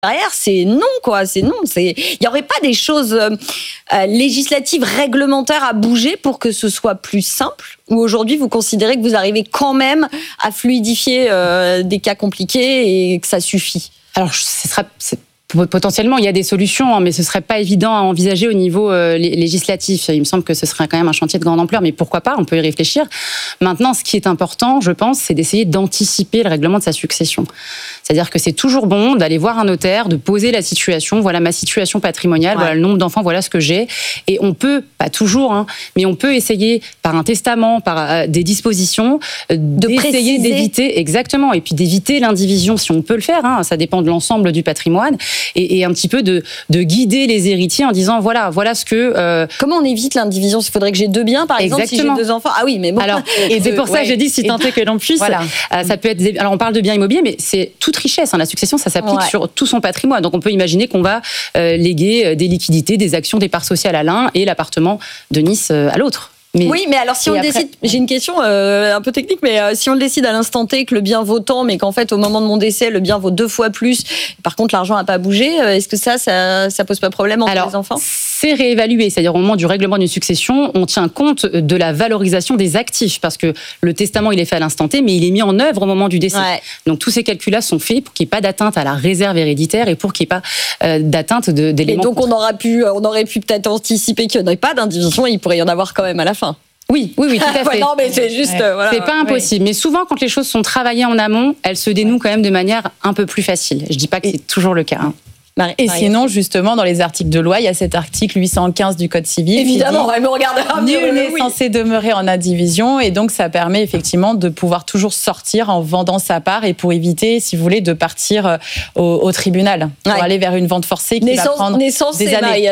derrière, c'est non, quoi. C'est non. Il n'y aurait pas des choses législatives, réglementaires à bouger pour que ce soit plus simple? Ou aujourd'hui, vous considérez que vous arrivez quand même à fluidifier des cas compliqués et que ça suffit? Alors, potentiellement, il y a des solutions, mais ce serait pas évident à envisager au niveau législatif. Il me semble que ce serait quand même un chantier de grande ampleur, mais pourquoi pas, on peut y réfléchir. Maintenant, ce qui est important, je pense, c'est d'essayer d'anticiper le règlement de sa succession. C'est-à-dire que c'est toujours bon d'aller voir un notaire, de poser la situation, voilà ma situation patrimoniale, voilà le nombre d'enfants, voilà ce que j'ai. Et on peut, pas toujours, mais on peut essayer par un testament, par des dispositions, d'essayer d'éviter, exactement, et puis d'éviter l'indivision si on peut le faire, ça dépend de l'ensemble du patrimoine. Et un petit peu de guider les héritiers en disant voilà ce que... Comment on évite l'indivision? Il faudrait que j'ai 2 biens, par exemple, si j'ai 2 enfants. Ah oui, mais bon... Alors, et c'est pour ça que j'ai dit si tant est que l'on puisse. Voilà. Ça peut être... Alors, on parle de biens immobiliers, mais c'est toute richesse. La succession, ça s'applique sur tout son patrimoine. Donc, on peut imaginer qu'on va léguer des liquidités, des actions, des parts sociales à l'un et l'appartement de Nice à l'autre. Oui, mais alors si on décide, j'ai une question un peu technique, mais si on le décide à l'instant T que le bien vaut tant, mais qu'en fait au moment de mon décès le bien vaut 2 fois plus, par contre l'argent n'a pas bougé, est-ce que ça pose pas de problème entre les enfants? C'est réévalué, c'est-à-dire au moment du règlement d'une succession, on tient compte de la valorisation des actifs, parce que le testament il est fait à l'instant T, mais il est mis en œuvre au moment du décès. Donc tous ces calculs-là sont faits pour qu'il n'y ait pas d'atteinte à la réserve héréditaire et pour qu'il n'y ait pas d'atteinte d'éléments. Et donc on aurait pu peut-être anticiper qu'il n'y en ait pas d'indivision, et il pourrait y en avoir quand même à la fin. Oui, tout à fait. Non, mais c'est juste... c'est pas impossible. Mais souvent, quand les choses sont travaillées en amont, elles se dénouent quand même de manière un peu plus facile. Je dis pas que c'est toujours le cas. Et sinon, justement, dans les articles de loi, il y a cet article 815 du Code civil. Évidemment, on va me regarder. Nul n'est censé demeurer en indivision, et donc ça permet effectivement de pouvoir toujours sortir en vendant sa part et pour éviter, si vous voulez, de partir au tribunal pour aller vers une vente forcée qui va prendre des années.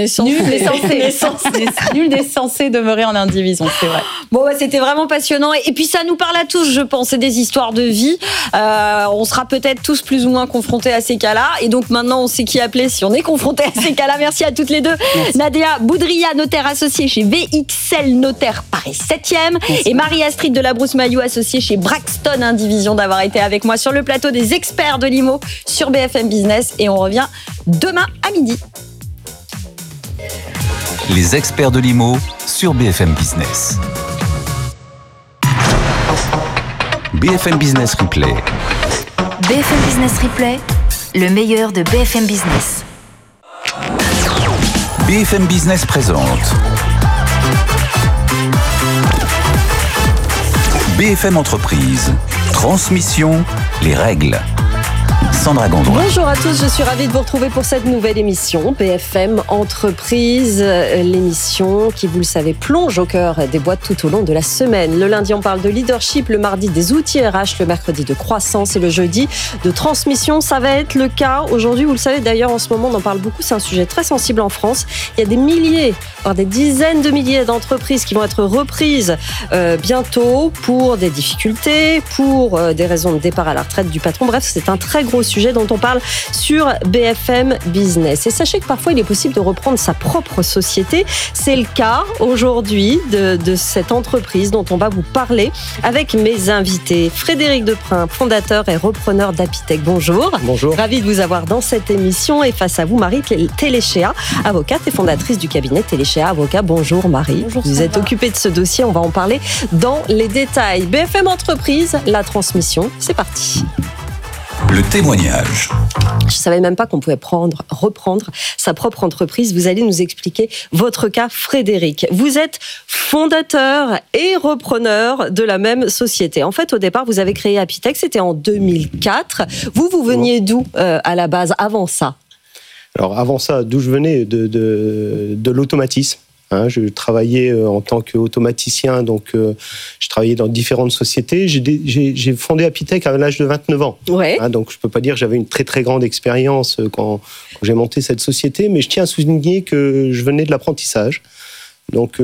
Nul n'est censé demeurer en indivision, c'est vrai. Bon, c'était vraiment passionnant, et puis ça nous parle à tous, je pense, c'est des histoires de vie. On sera peut-être tous plus ou moins confrontés à ces cas-là, et donc maintenant on sait qui appeler si on est confronté à ces cas-là. Merci à toutes les deux. Merci. Nadia Boudria, notaire associée chez VXL Notaire Paris 7e. Merci. Et Marie-Astrid Delabrousse-Maillot, associée chez Braxton Indivision, d'avoir été avec moi sur le plateau des experts de l'IMO sur BFM Business. Et on revient demain à midi. Les experts de l'IMO sur BFM Business. BFM Business Replay. BFM Business Replay. Le meilleur de BFM Business. BFM Business présente BFM Entreprise. Transmission, les règles. Sandra Gondouin. Bonjour à tous, je suis ravie de vous retrouver pour cette nouvelle émission BFM Entreprise, l'émission qui, vous le savez, plonge au cœur des boîtes tout au long de la semaine. Le lundi, on parle de leadership, le mardi des outils RH, le mercredi de croissance et le jeudi de transmission. Ça va être le cas aujourd'hui, vous le savez d'ailleurs, en ce moment on en parle beaucoup, c'est un sujet très sensible en France. Il y a des milliers, voire des dizaines de milliers d'entreprises qui vont être reprises bientôt pour des difficultés, pour des raisons de départ à la retraite du patron. Bref, c'est un très gros sujet dont on parle sur BFM Business. Et sachez que parfois il est possible de reprendre sa propre société. C'est le cas aujourd'hui de cette entreprise dont on va vous parler avec mes invités. Frédéric Deprin, fondateur et repreneur d'Apitech. Bonjour. Bonjour. Ravi de vous avoir dans cette émission. Et face à vous, Marie Téléchéa, avocate et fondatrice du cabinet Téléchéa Avocat. Bonjour Marie. Bonjour. Vous êtes occupée de ce dossier. On va en parler dans les détails. BFM Entreprise, la transmission. C'est parti. Le témoignage. Je ne savais même pas qu'on pouvait reprendre sa propre entreprise. Vous allez nous expliquer votre cas, Frédéric. Vous êtes fondateur et repreneur de la même société. En fait, au départ, vous avez créé Apitech, c'était en 2004. Vous veniez d'où à la base, avant ça? Alors, avant ça, d'où je venais? De l'automatisme. Je travaillais en tant qu'automaticien, donc je travaillais dans différentes sociétés. J'ai fondé Apitech à l'âge de 29 ans. Ouais. Donc je ne peux pas dire que j'avais une très très grande expérience quand j'ai monté cette société, mais je tiens à souligner que je venais de l'apprentissage. Donc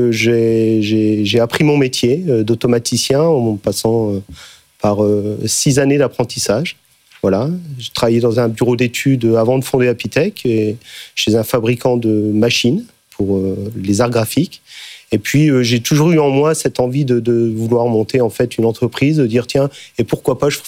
j'ai appris mon métier d'automaticien en passant par 6 années d'apprentissage. Voilà, j'ai travaillé dans un bureau d'études avant de fonder Apitech, et chez un fabricant de machines pour les arts graphiques. Et puis, j'ai toujours eu en moi cette envie de vouloir monter en fait une entreprise, de dire tiens, et pourquoi pas je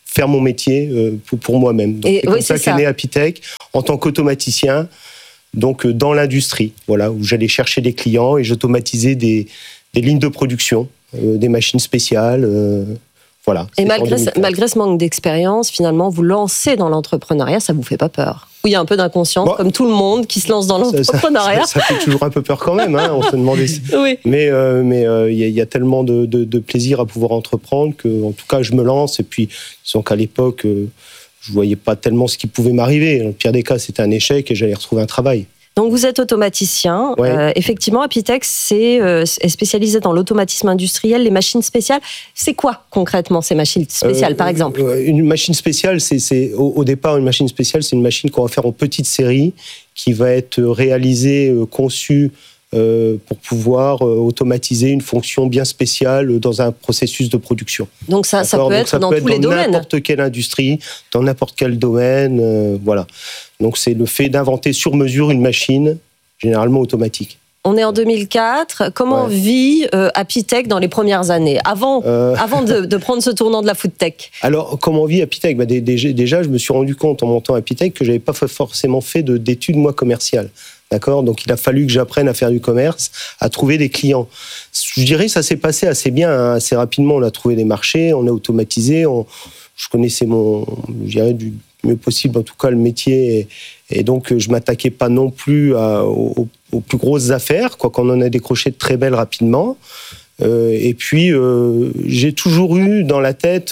faire mon métier pour moi-même. Donc, c'est comme ça qu'est né Apitech en tant qu'automaticien, donc dans l'industrie, voilà, où j'allais chercher des clients et j'automatisais des lignes de production, des machines spéciales. Voilà. Et malgré ce manque d'expérience, finalement, vous lancez dans l'entrepreneuriat, ça vous fait pas peur? Oui, il y a un peu d'inconscience, comme tout le monde qui se lance dans l'entrepreneuriat. Ça fait toujours un peu peur quand même, hein, on se demandait. Oui. Mais y a tellement de plaisir à pouvoir entreprendre que, en tout cas, je me lance. Et puis, disons qu'à l'époque, je voyais pas tellement ce qui pouvait m'arriver. Dans le pire des cas, c'était un échec et j'allais retrouver un travail. Donc vous êtes automaticien. Ouais. Effectivement, Apitech est spécialisé dans l'automatisme industriel, les machines spéciales. C'est quoi concrètement ces machines spéciales, par exemple? Une machine spéciale, au départ, une machine spéciale, c'est une machine qu'on va faire en petite série, qui va être réalisée, conçue pour pouvoir automatiser une fonction bien spéciale dans un processus de production. Donc ça peut être dans tous les domaines. Dans n'importe quelle industrie, dans n'importe quel domaine, voilà. Donc c'est le fait d'inventer sur mesure une machine, généralement automatique. On est en 2004. Comment vit Apitech dans les premières années, avant de prendre ce tournant de la foodtech? Alors, comment vit Apitech? Déjà, je me suis rendu compte en montant Apitech que je n'avais pas forcément fait d'études, moi, commerciales. D'accord ? Donc, il a fallu que j'apprenne à faire du commerce, à trouver des clients. Je dirais que ça s'est passé assez bien, hein. Assez rapidement. On a trouvé des marchés, on a automatisé. Je connaissais je dirais, du mieux possible, en tout cas, le métier. Et donc, je m'attaquais pas non plus aux plus grosses affaires, quoi qu'on en a décroché de très belles rapidement. Et puis, j'ai toujours eu dans la tête,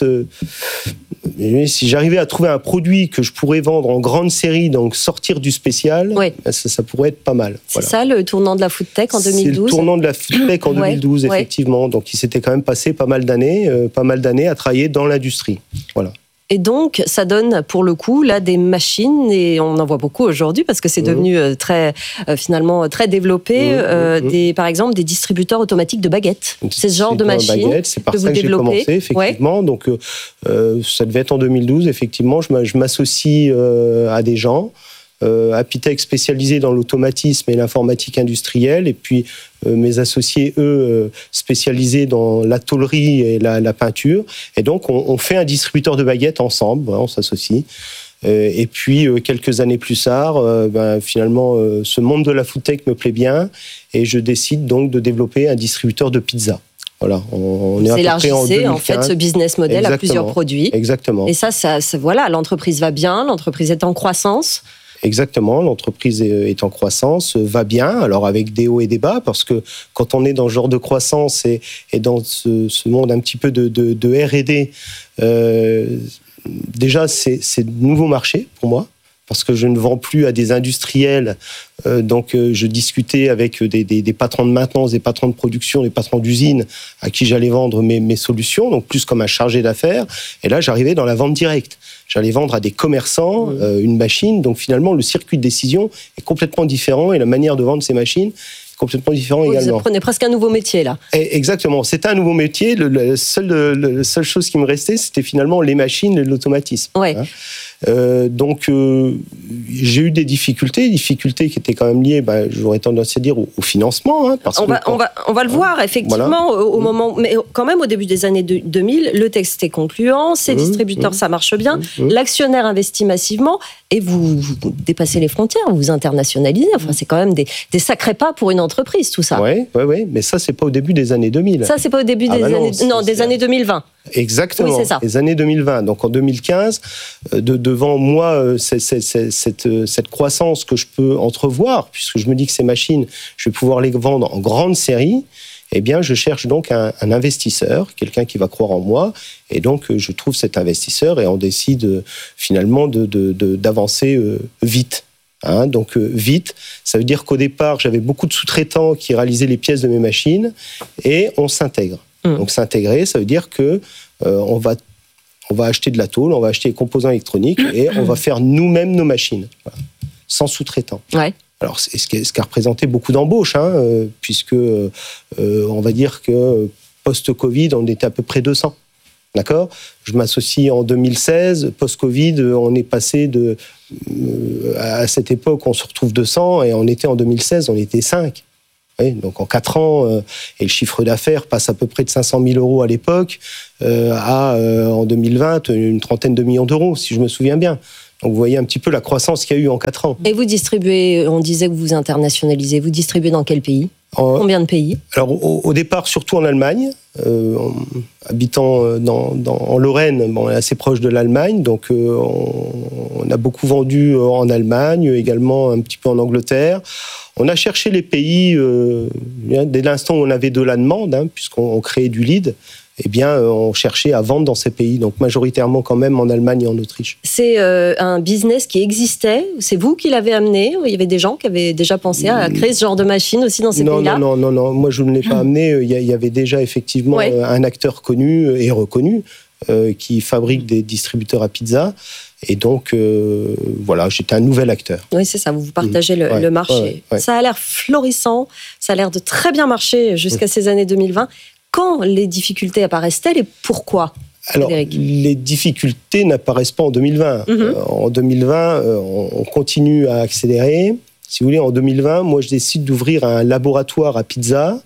si j'arrivais à trouver un produit que je pourrais vendre en grande série, donc sortir du spécial, ça pourrait être pas mal. C'est ça le tournant de la foodtech en 2012? C'est le tournant de la foodtech en 2012, effectivement. Donc, il s'était quand même passé pas mal d'années à travailler dans l'industrie. Voilà. Et donc, ça donne pour le coup là des machines, et on en voit beaucoup aujourd'hui parce que c'est devenu finalement très développé. Par exemple, des distributeurs automatiques de baguettes. C'est ce genre de machine c'est par ça que j'ai commencé, effectivement. Donc, ça devait être en 2012. Effectivement, je m'associe à des gens. Apitech spécialisé dans l'automatisme et l'informatique industrielle, et puis mes associés, eux, spécialisés dans la tôlerie et la peinture. Et donc, on fait un distributeur de baguettes ensemble, on s'associe. Et puis, quelques années plus tard, finalement, ce monde de la foodtech me plaît bien, et je décide donc de développer un distributeur de pizza. Voilà, on est à peu près en 2015. En fait ce business model à plusieurs produits. Exactement. Et ça, voilà, l'entreprise va bien, l'entreprise est en croissance. Exactement, l'entreprise est en croissance, va bien, alors avec des hauts et des bas, parce que quand on est dans ce genre de croissance et dans ce monde un petit peu de R&D, déjà c'est de nouveaux marchés pour moi, parce que je ne vends plus à des industriels, donc je discutais avec des patrons de maintenance, des patrons de production, des patrons d'usine à qui j'allais vendre mes solutions, donc plus comme un chargé d'affaires, et là j'arrivais dans la vente directe. J'allais vendre à des commerçants une machine, donc finalement le circuit de décision est complètement différent et la manière de vendre ces machines est complètement différente également. Vous apprenez presque un nouveau métier là. Exactement, c'était un nouveau métier. La seule chose qui me restait, c'était finalement les machines et l'automatisme. Ouais. Donc j'ai eu des difficultés qui étaient quand même liées, j'aurais tendance à dire au financement. Hein, parce on va le voir effectivement au moment, mais quand même au début des années 2000, le texte est concluant, ces distributeurs ça marche bien, l'actionnaire investit massivement et vous dépassez les frontières, vous vous internationalisez. Enfin c'est quand même des sacrés pas pour une entreprise tout ça. Oui, mais ça c'est pas au début des années 2000. Ça c'est pas au début des années 2020. Exactement, oui, c'est ça. Les années 2020. Donc en 2015, devant moi, cette croissance que je peux entrevoir, puisque je me dis que ces machines, je vais pouvoir les vendre en grande série, eh bien, je cherche donc un investisseur, quelqu'un qui va croire en moi, et donc je trouve cet investisseur et on décide finalement d'avancer vite. Hein, donc vite, ça veut dire qu'au départ, j'avais beaucoup de sous-traitants qui réalisaient les pièces de mes machines, et on s'intègre. Donc s'intégrer, ça veut dire que on va acheter de la tôle, on va acheter des composants électroniques et on va faire nous-mêmes nos machines, voilà, sans sous-traitant. Ouais. Alors ce qui a représenté beaucoup d'embauches, puisque on va dire que post-Covid, on était à peu près 200. D'accord ? Je m'associe en 2016, post-Covid, on est passé à cette époque, on se retrouve 200, et on était en 2016, on était 5. Oui, donc en 4 ans, et le chiffre d'affaires passe à peu près de 500 000 euros à l'époque en 2020, une trentaine de millions d'euros, si je me souviens bien. Donc vous voyez un petit peu la croissance qu'il y a eu en 4 ans. Et vous distribuez, on disait que vous internationalisez, vous distribuez dans quel pays ? Combien de pays ? Alors au départ, surtout en Allemagne, habitant en Lorraine, bon, on est assez proche de l'Allemagne, donc on a beaucoup vendu en Allemagne, également un petit peu en Angleterre. On a cherché les pays, dès l'instant où on avait de la demande, puisqu'on créait du lead, eh bien, on cherchait à vendre dans ces pays, donc majoritairement quand même en Allemagne et en Autriche. C'est un business qui existait, c'est vous qui l'avez amené, il y avait des gens qui avaient déjà pensé à créer ce genre de machine aussi dans ces pays-là ? Non, moi je ne l'ai pas amené, il y avait déjà effectivement un acteur connu et reconnu qui fabrique des distributeurs à pizza. Et donc, voilà, j'étais un nouvel acteur. Oui, c'est ça, vous partagez le marché. Ouais. Ça a l'air florissant, ça a l'air de très bien marcher jusqu'à ces années 2020. Quand les difficultés apparaissent-elles et pourquoi ? Alors, les difficultés n'apparaissent pas en 2020. En 2020, on continue à accélérer. Si vous voulez, en 2020, moi, je décide d'ouvrir un laboratoire à pizza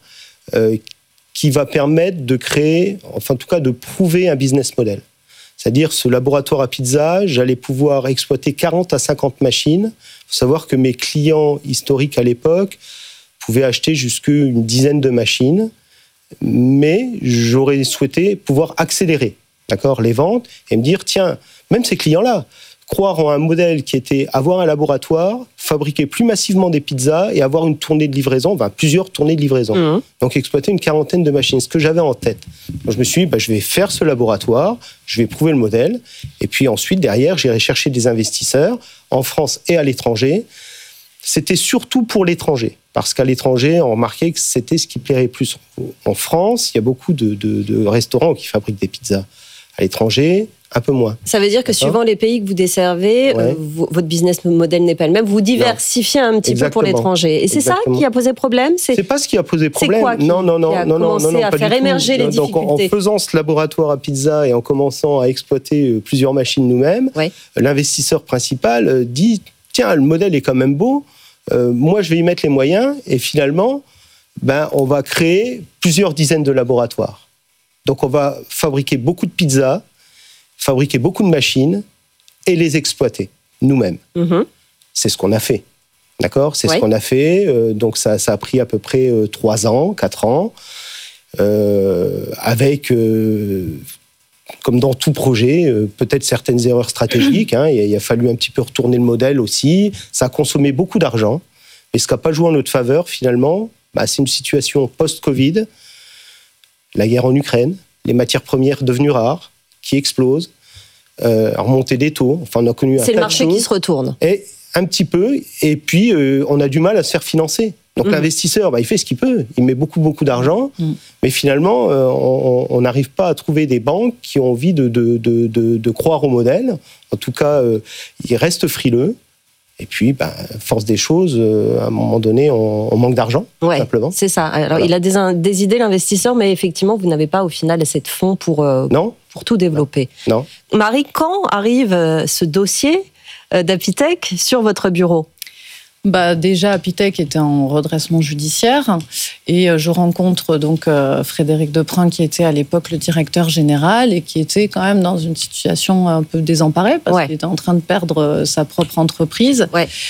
qui va permettre de créer, enfin, en tout cas, de prouver un business model. C'est-à-dire, ce laboratoire à pizza, j'allais pouvoir exploiter 40 à 50 machines. Il faut savoir que mes clients historiques à l'époque pouvaient acheter jusqu'à une dizaine de machines, mais j'aurais souhaité pouvoir accélérer, les ventes et me dire, tiens, même ces clients-là, croire en un modèle qui était avoir un laboratoire, fabriquer plus massivement des pizzas et avoir une tournée de livraison, plusieurs tournées de livraison. Donc exploiter une quarantaine de machines, ce que j'avais en tête. Donc je me suis dit, je vais faire ce laboratoire, je vais prouver le modèle, et puis ensuite, derrière, j'irai chercher des investisseurs en France et à l'étranger. C'était surtout pour l'étranger, parce qu'à l'étranger, on remarquait que c'était ce qui plairait plus. En France, il y a beaucoup de restaurants qui fabriquent des pizzas. À l'étranger, un peu moins. Ça veut dire que suivant les pays que vous desservez, votre business model n'est pas le même. Vous diversifiez un petit peu pour l'étranger. Et c'est ça qui a posé problème ? C'est pas ce qui a posé problème. C'est quoi qui a commencé à faire émerger les difficultés ? Donc, en faisant ce laboratoire à pizza et en commençant à exploiter plusieurs machines nous-mêmes, l'investisseur principal dit, tiens, le modèle est quand même beau, moi je vais y mettre les moyens, et finalement, on va créer plusieurs dizaines de laboratoires. Donc on va fabriquer beaucoup de pizzas, fabriquer beaucoup de machines et les exploiter nous-mêmes. C'est ce qu'on a fait. D'accord ? C'est ce qu'on a fait. Donc ça a pris à peu près 3 ans, 4 ans, avec, comme dans tout projet, peut-être certaines erreurs stratégiques. Il a fallu un petit peu retourner le modèle aussi. Ça a consommé beaucoup d'argent. Et ce qui n'a pas joué en notre faveur, finalement, c'est une situation post-Covid, la guerre en Ukraine, les matières premières devenues rares, qui explosent, remontée des taux. Enfin, on a connu c'est le marché qui se retourne. Et un petit peu, et puis on a du mal à se faire financer. Donc l'investisseur, il fait ce qu'il peut, il met beaucoup d'argent, mais finalement, on n'arrive pas à trouver des banques qui ont envie de croire au modèle. En tout cas, ils restent frileux. Et puis, force des choses, à un moment donné, on manque d'argent, simplement. C'est ça. Alors, il a des idées, l'investisseur, mais effectivement, vous n'avez pas, au final, assez de fonds pour tout développer. Non. Marie, quand arrive ce dossier d'Apitech sur votre bureau ? Déjà, Apitech était en redressement judiciaire et je rencontre donc Frédéric Deprin qui était à l'époque le directeur général et qui était quand même dans une situation un peu désemparée parce qu'il était en train de perdre sa propre entreprise.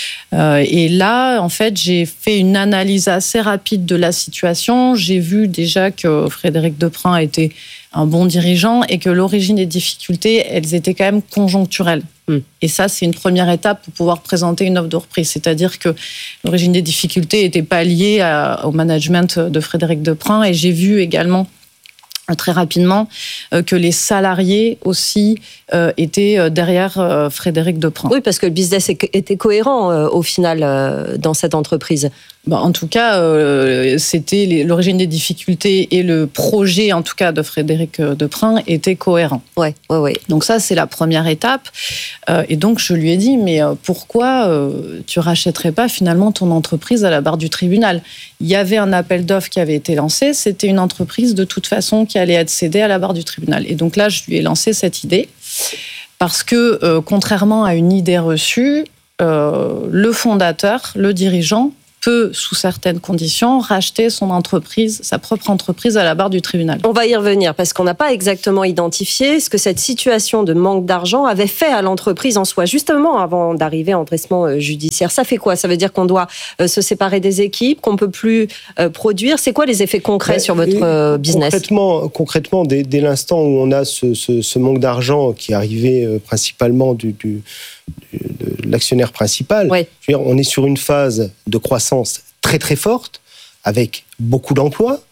Et là, en fait, j'ai fait une analyse assez rapide de la situation. J'ai vu déjà que Frédéric Deprin était un bon dirigeant et que l'origine des difficultés, elles étaient quand même conjoncturelles. Et ça, c'est une première étape pour pouvoir présenter une offre de reprise. C'est-à-dire que l'origine des difficultés n'était pas liée au management de Frédéric Deprin. Et j'ai vu également très rapidement que les salariés aussi étaient derrière Frédéric Deprin. Oui, parce que le business était cohérent au final dans cette entreprise. En tout cas, c'était l'origine des difficultés et le projet, en tout cas, de Frédéric Deprin était cohérent. Ouais. Donc ça, c'est la première étape. Et donc, je lui ai dit, mais pourquoi tu rachèterais pas finalement ton entreprise à la barre du tribunal ? Il y avait un appel d'offres qui avait été lancé. C'était une entreprise, de toute façon, qui allait être cédée à la barre du tribunal. Et donc là, je lui ai lancé cette idée. Parce que, contrairement à une idée reçue, le fondateur, le dirigeant, peut, sous certaines conditions, racheter son entreprise, sa propre entreprise à la barre du tribunal. On va y revenir parce qu'on n'a pas exactement identifié ce que cette situation de manque d'argent avait fait à l'entreprise en soi, justement avant d'arriver à endressement judiciaire. Ça fait quoi ? Ça veut dire qu'on doit se séparer des équipes, qu'on ne peut plus produire. C'est quoi les effets concrets sur votre business ? Concrètement, dès l'instant où on a ce manque d'argent qui est arrivé principalement de l'actionnaire principal, ouais. Je veux dire, on est sur une phase de croissance très très forte, avec beaucoup d'emplois,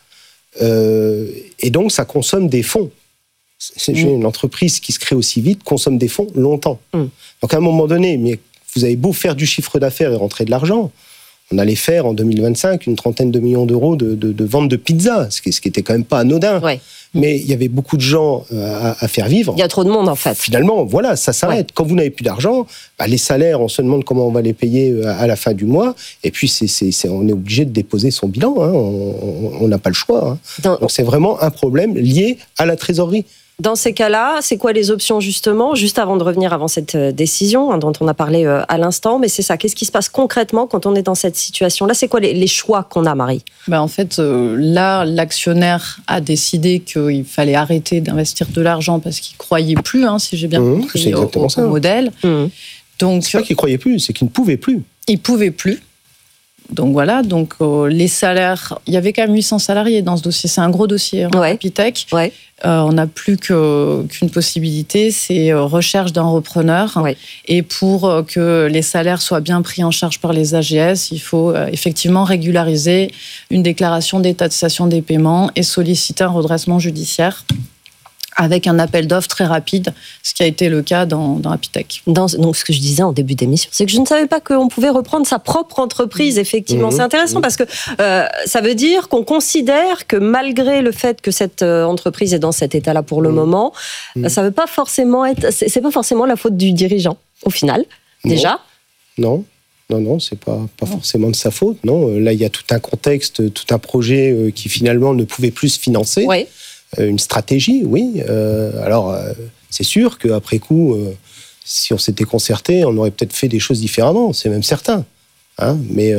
et donc ça consomme des fonds. Une entreprise qui se crée aussi vite consomme des fonds longtemps. Donc à un moment donné, mais vous avez beau faire du chiffre d'affaires et rentrer de l'argent, on allait faire en 2025 une 30aine de millions d'euros de vente de pizza, ce qui était quand même pas anodin. Ouais. Mais il y avait beaucoup de gens à faire vivre. Il y a trop de monde en fait. Finalement, voilà, ça s'arrête. Ouais. Quand vous n'avez plus d'argent, les salaires, on se demande comment on va les payer à la fin du mois. Et puis, on est obligé de déposer son bilan. Hein. On n'a pas le choix. Hein. Donc, c'est vraiment un problème lié à la trésorerie. Dans ces cas-là, c'est quoi les options justement, juste avant de revenir avant cette décision dont on a parlé à l'instant, mais c'est ça, qu'est-ce qui se passe concrètement quand on est dans cette situation-là ? C'est quoi les choix qu'on a, Marie ? En fait, là, l'actionnaire a décidé qu'il fallait arrêter d'investir de l'argent parce qu'il ne croyait plus, si j'ai bien compris, au modèle. Donc, c'est pas qu'il ne croyait plus, c'est qu'il ne pouvait plus. Il ne pouvait plus. Donc voilà, les salaires, il y avait quand même 800 salariés dans ce dossier, c'est un gros dossier, Apitech. Ouais. On n'a plus qu'une possibilité, c'est recherche d'un repreneur. Ouais. Et pour que les salaires soient bien pris en charge par les AGS, il faut effectivement régulariser une déclaration d'état de cessation des paiements et solliciter un redressement judiciaire avec un appel d'offres très rapide, ce qui a été le cas dans Apitech. Donc, ce que je disais en début d'émission, c'est que je ne savais pas qu'on pouvait reprendre sa propre entreprise, effectivement. C'est intéressant parce que ça veut dire qu'on considère que malgré le fait que cette entreprise est dans cet état-là pour le moment, ça veut pas forcément c'est pas forcément la faute du dirigeant, au final, déjà. Non, c'est pas forcément de sa faute. Non, là, il y a tout un contexte, tout un projet qui finalement ne pouvait plus se financer. Oui. Une stratégie, oui. Alors, c'est sûr qu'après coup, si on s'était concerté, on aurait peut-être fait des choses différemment, c'est même certain. Mais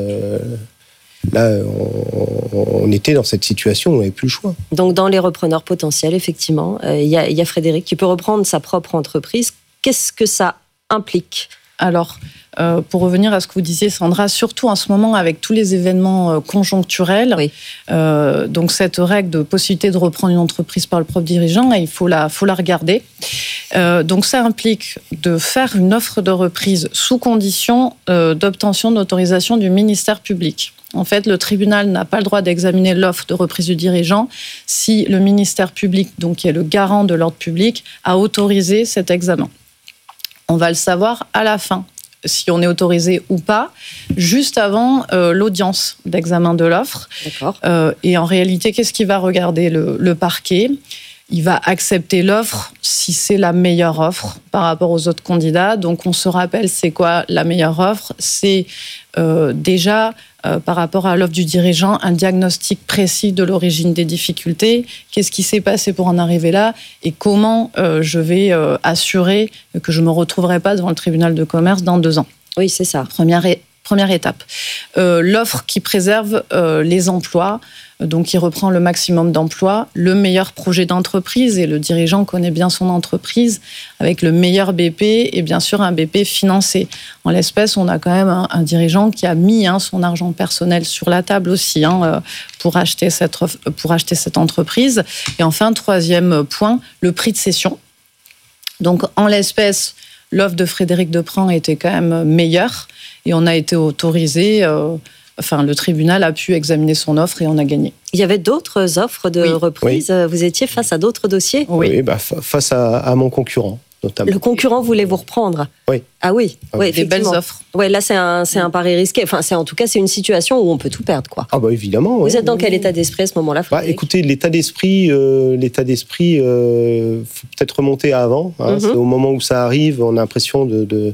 là, on était dans cette situation où on n'avait plus le choix. Donc, dans les repreneurs potentiels, effectivement, il y a Frédéric qui peut reprendre sa propre entreprise. Qu'est-ce que ça implique ? Alors, pour revenir à ce que vous disiez, Sandra, surtout en ce moment avec tous les événements conjoncturels, donc cette règle de possibilité de reprendre une entreprise par le propre dirigeant, il faut la regarder. Donc ça implique de faire une offre de reprise sous condition d'obtention d'autorisation du ministère public. En fait, le tribunal n'a pas le droit d'examiner l'offre de reprise du dirigeant si le ministère public, donc qui est le garant de l'ordre public, a autorisé cet examen. On va le savoir à la fin, si on est autorisé ou pas, juste avant l'audience d'examen de l'offre. D'accord. Et en réalité, qu'est-ce qu'il va regarder le parquet ? Il va accepter l'offre si c'est la meilleure offre par rapport aux autres candidats. Donc, on se rappelle, c'est quoi la meilleure offre ? C'est déjà, par rapport à l'offre du dirigeant, un diagnostic précis de l'origine des difficultés. Qu'est-ce qui s'est passé pour en arriver là ? Et comment je vais assurer que je ne me retrouverai pas devant le tribunal de commerce dans 2 ans ? Oui, c'est ça. Première étape. L'offre qui préserve les emplois, donc qui reprend le maximum d'emplois, le meilleur projet d'entreprise, et le dirigeant connaît bien son entreprise, avec le meilleur BP et bien sûr un BP financé. En l'espèce, on a quand même un dirigeant qui a mis son argent personnel sur la table aussi pour acheter cette entreprise. Et enfin, 3e point, le prix de cession. Donc en l'espèce, l'offre de Frédéric Depran était quand même meilleure et on a été autorisé... le tribunal a pu examiner son offre et on a gagné. Il y avait d'autres offres de reprise. Oui. Vous étiez face à d'autres dossiers ? Oui, face à mon concurrent, notamment. Le concurrent voulait vous reprendre ? Oui. Ah oui, des belles offres. Oui, là, c'est un pari risqué. Enfin, c'est une situation où on peut tout perdre, quoi. Ah évidemment. Vous êtes dans quel état d'esprit à ce moment-là, Frédéric ? Écoutez, l'état d'esprit, faut peut-être remonter à avant. C'est au moment où ça arrive, on a l'impression de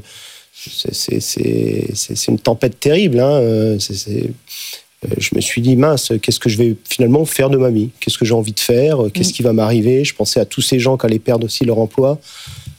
c'est une tempête terrible. Je me suis dit, mince, qu'est-ce que je vais finalement faire de ma vie ? Qu'est-ce que j'ai envie de faire ? Qu'est-ce qui va m'arriver ? Je pensais à tous ces gens qui allaient perdre aussi leur emploi.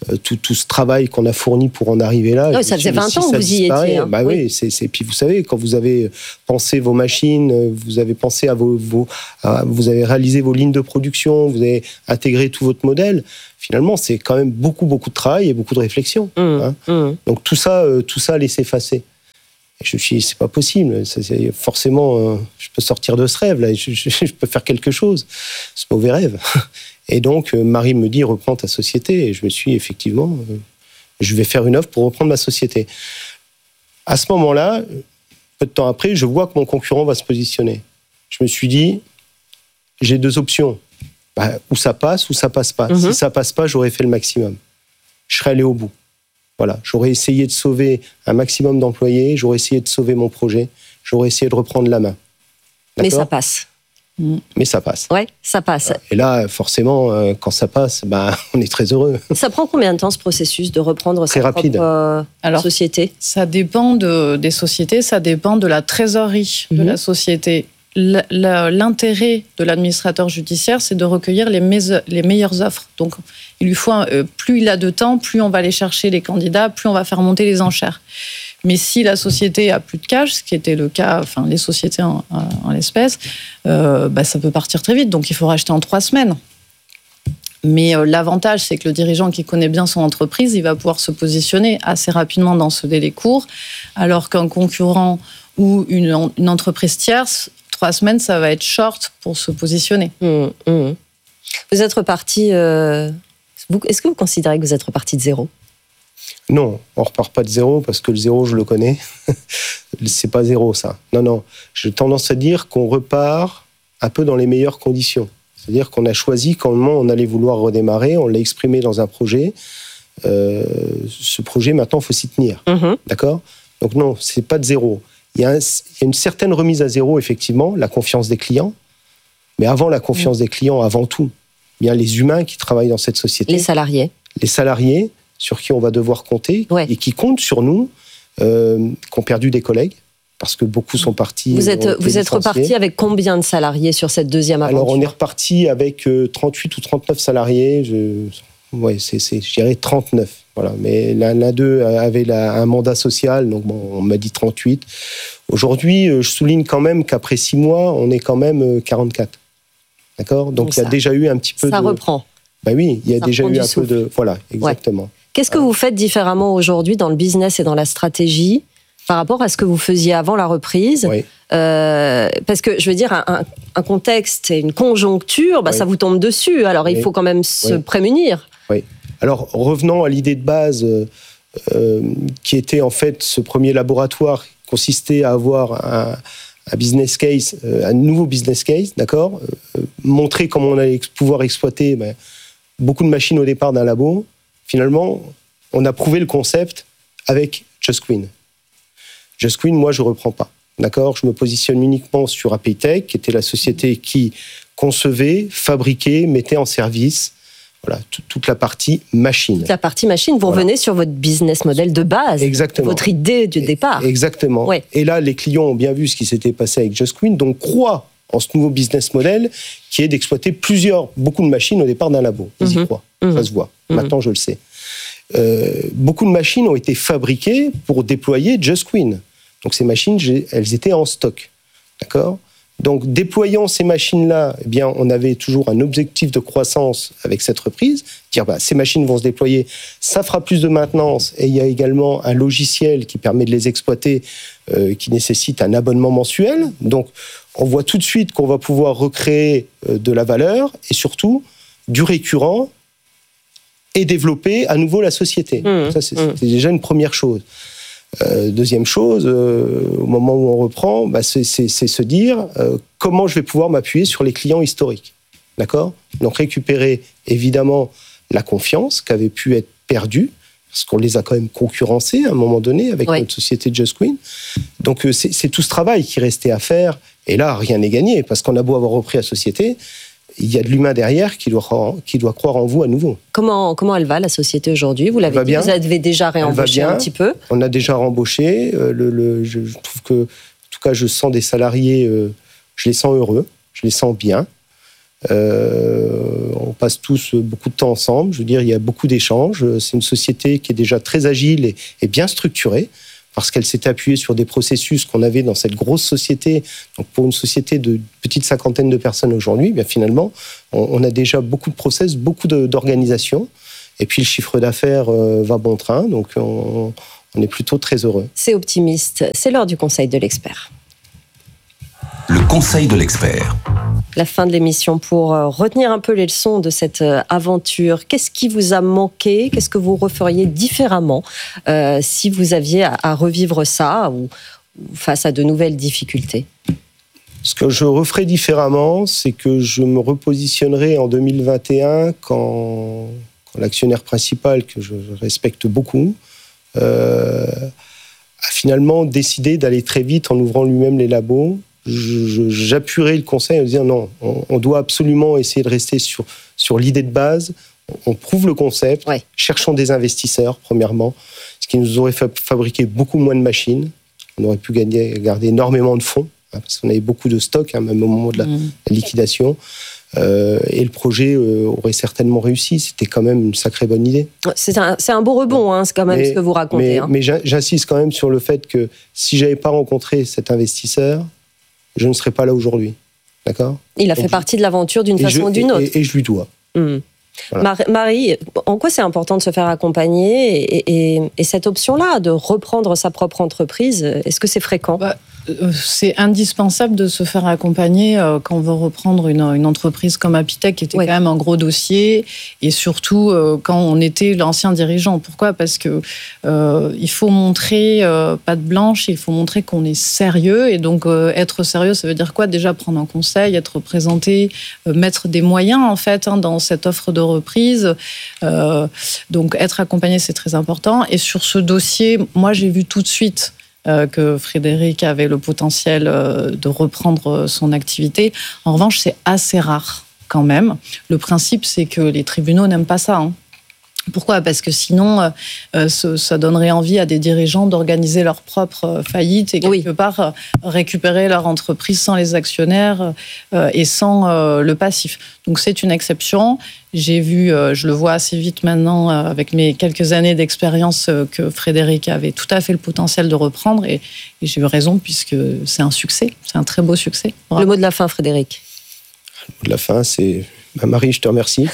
tout ce travail qu'on a fourni pour en arriver là. Ça faisait 20 ans que vous y étiez. Hein. Oui, puis vous savez, quand vous avez pensé vos machines, vous avez pensé à vous avez réalisé vos lignes de production, vous avez intégré tout votre modèle. Finalement, c'est quand même beaucoup de travail et beaucoup de réflexion. Donc tout ça allait s'effacer. Et je me suis dit, c'est pas possible. Forcément, je peux sortir de ce rêve là. Je peux faire quelque chose. Ce mauvais rêve. Et donc, Marie me dit, reprends ta société. Et je me suis dit, effectivement, je vais faire une offre pour reprendre ma société. À ce moment-là, peu de temps après, je vois que mon concurrent va se positionner. Je me suis dit, j'ai 2 options. Ou ça passe pas. Si ça passe pas, j'aurais fait le maximum. Je serais allé au bout. Voilà, j'aurais essayé de sauver un maximum d'employés, j'aurais essayé de sauver mon projet, j'aurais essayé de reprendre la main. Mais ça passe. Mais ça passe. Ouais, ça passe. Et là, forcément, quand ça passe, on est très heureux. Ça prend combien de temps ce processus de reprendre sa propre société ? Ça dépend des sociétés, ça dépend de la trésorerie de la société. L'intérêt de l'administrateur judiciaire, c'est de recueillir les meilleures offres. Donc, il lui faut plus il a de temps, plus on va aller chercher les candidats, plus on va faire monter les enchères. Mais si la société a plus de cash, ce qui était le cas, enfin les sociétés en l'espèce, ça peut partir très vite. Donc, il faut racheter en 3 semaines. Mais l'avantage, c'est que le dirigeant qui connaît bien son entreprise, il va pouvoir se positionner assez rapidement dans ce délai court, alors qu'un concurrent ou une entreprise tierce, 3 semaines, ça va être short pour se positionner. Vous êtes reparti... Est-ce que vous considérez que vous êtes reparti de zéro ? Non, on ne repart pas de zéro, parce que le zéro, je le connais. C'est pas zéro, ça. Non. J'ai tendance à dire qu'on repart un peu dans les meilleures conditions. C'est-à-dire qu'on a choisi comment on allait vouloir redémarrer, on l'a exprimé dans un projet. Ce projet, maintenant, il faut s'y tenir. D'accord ? Donc non, c'est pas de zéro. Il y a une certaine remise à zéro, effectivement, la confiance des clients. Mais avant la confiance des clients, avant tout, il y a les humains qui travaillent dans cette société. Les salariés. Les salariés sur qui on va devoir compter et qui comptent sur nous, qui ont perdu des collègues, parce que beaucoup sont partis. Vous êtes reparti avec combien de salariés sur cette deuxième aventure ? Alors, on est reparti avec 38 ou 39 salariés. Je dirais 39. Voilà. Mais l'un d'eux avait un mandat social, donc on m'a dit 38. Aujourd'hui, je souligne quand même qu'après 6 mois, on est quand même 44. D'accord ? Donc, il y a déjà eu un petit peu ça reprend. Oui, il y a déjà eu un peu de... Voilà, exactement. Ouais. Qu'est-ce que vous faites différemment aujourd'hui dans le business et dans la stratégie par rapport à ce que vous faisiez avant la reprise ? Parce que, je veux dire, un contexte et une conjoncture, ça vous tombe dessus. Alors, il faut quand même se prémunir. Oui. Alors, revenons à l'idée de base qui était en fait ce premier laboratoire qui consistait à avoir un business case, un nouveau business case, d'accord, montrer comment on allait pouvoir exploiter beaucoup de machines au départ d'un labo. Finalement, on a prouvé le concept avec JustQueen. JustQueen, moi, je ne reprends pas. D'accord ? Je me positionne uniquement sur APITech, qui était la société qui concevait, fabriquait, mettait en service toute la partie machine. Toute la partie machine, vous revenez sur votre business model de base. Exactement. Votre idée du départ. Exactement. Ouais. Et là, les clients ont bien vu ce qui s'était passé avec JustQueen, donc croient en ce nouveau business model qui est d'exploiter beaucoup de machines au départ d'un labo. Ils y croient. Ça se voit. Maintenant, je le sais. Beaucoup de machines ont été fabriquées pour déployer JustQueen. Donc ces machines, elles étaient en stock. D'accord ? Donc déployant ces machines-là, eh bien, on avait toujours un objectif de croissance avec cette reprise. Dire, ces machines vont se déployer, ça fera plus de maintenance. Et il y a également un logiciel qui permet de les exploiter, qui nécessite un abonnement mensuel. Donc on voit tout de suite qu'on va pouvoir recréer de la valeur et surtout du récurrent et développer à nouveau la société. Ça, c'est déjà une première chose. Deuxième chose, au moment où on reprend, c'est se dire comment je vais pouvoir m'appuyer sur les clients historiques. D'accord ? Donc récupérer évidemment la confiance qui avait pu être perdue, parce qu'on les a quand même concurrencés à un moment donné avec notre société JustQueen. Donc c'est tout ce travail qui restait à faire. Et là, rien n'est gagné, parce qu'on a beau avoir repris la société, il y a de l'humain derrière qui doit croire en vous à nouveau. Comment elle va, la société, aujourd'hui ? Vous l'avez dit, bien. Vous avez déjà réembauché un petit peu. On a déjà rembauché. Je trouve que, en tout cas, je sens des salariés, je les sens heureux, je les sens bien. On passe tous beaucoup de temps ensemble. Je veux dire, il y a beaucoup d'échanges. C'est une société qui est déjà très agile et bien structurée, parce qu'elle s'est appuyée sur des processus qu'on avait dans cette grosse société. Donc pour une société de petite cinquantaine de personnes aujourd'hui, bien finalement, on a déjà beaucoup de process, beaucoup d'organisation. Et puis le chiffre d'affaires va bon train, donc on est plutôt très heureux. C'est optimiste. C'est l'heure du conseil de l'expert. Le conseil de l'expert. La fin de l'émission pour retenir un peu les leçons de cette aventure. Qu'est-ce qui vous a manqué ? Qu'est-ce que vous referiez différemment si vous aviez à revivre ça ou face à de nouvelles difficultés ? Ce que je referais différemment, c'est que je me repositionnerai en 2021 quand l'actionnaire principal, que je respecte beaucoup, a finalement décidé d'aller très vite en ouvrant lui-même les labos. J'appuierai le conseil en disant non, on doit absolument essayer de rester sur l'idée de base. On prouve le concept, cherchons des investisseurs, premièrement, ce qui nous aurait fait fabriquer beaucoup moins de machines. On aurait pu garder énormément de fonds, parce qu'on avait beaucoup de stocks, même au moment de la liquidation. Et le projet aurait certainement réussi. C'était quand même une sacrée bonne idée. C'est un beau rebond, c'est quand même ce que vous racontez. Mais j'insiste quand même sur le fait que si j'avais pas rencontré cet investisseur, je ne serais pas là aujourd'hui. D'accord ? Il a fait partie de l'aventure d'une façon ou d'une autre. Et je lui dois. Voilà. Marie, en quoi c'est important de se faire accompagner et cette option-là, de reprendre sa propre entreprise, est-ce que c'est fréquent ? C'est indispensable de se faire accompagner quand on veut reprendre une entreprise comme Apitech, qui était quand même un gros dossier, et surtout quand on était l'ancien dirigeant. Pourquoi ? Parce que il faut montrer patte blanche, il faut montrer qu'on est sérieux, et donc être sérieux, ça veut dire quoi ? Déjà prendre un conseil, être présenté, mettre des moyens en fait dans cette offre de reprise. Donc être accompagné, c'est très important. Et sur ce dossier, moi j'ai vu tout de suite que Frédéric avait le potentiel de reprendre son activité. En revanche, c'est assez rare quand même. Le principe, c'est que les tribunaux n'aiment pas ça. Pourquoi ? Parce que sinon, ça donnerait envie à des dirigeants d'organiser leur propre faillite et quelque part récupérer leur entreprise sans les actionnaires et sans le passif. Donc c'est une exception. J'ai vu, je le vois assez vite maintenant avec mes quelques années d'expérience, que Frédéric avait tout à fait le potentiel de reprendre et j'ai eu raison puisque c'est un succès, c'est un très beau succès. Bravo. Le mot de la fin, Frédéric. Le mot de la fin, c'est... Marie, je te remercie.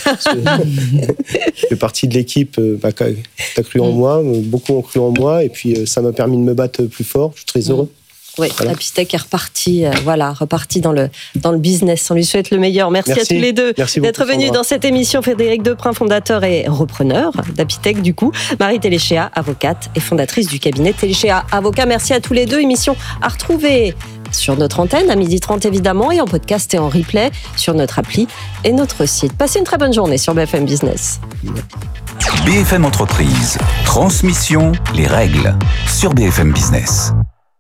Je fais partie de l'équipe qui a cru en moi, beaucoup ont cru en moi, et puis ça m'a permis de me battre plus fort. Je suis très heureux. Oui, voilà. Apitech est reparti dans le business. On lui souhaite le meilleur. Merci à tous les deux d'être venus dans cette émission. Frédéric Deprin, fondateur et repreneur d'Apitech du coup. Marie Téléchéa, avocate et fondatrice du cabinet Téléchéa Avocat. Merci à tous les deux. Émission à retrouver sur notre antenne à 12h30 évidemment, et en podcast et en replay sur notre appli et notre site. Passez une très bonne journée sur BFM Business. BFM Entreprise, transmission, les règles sur BFM Business.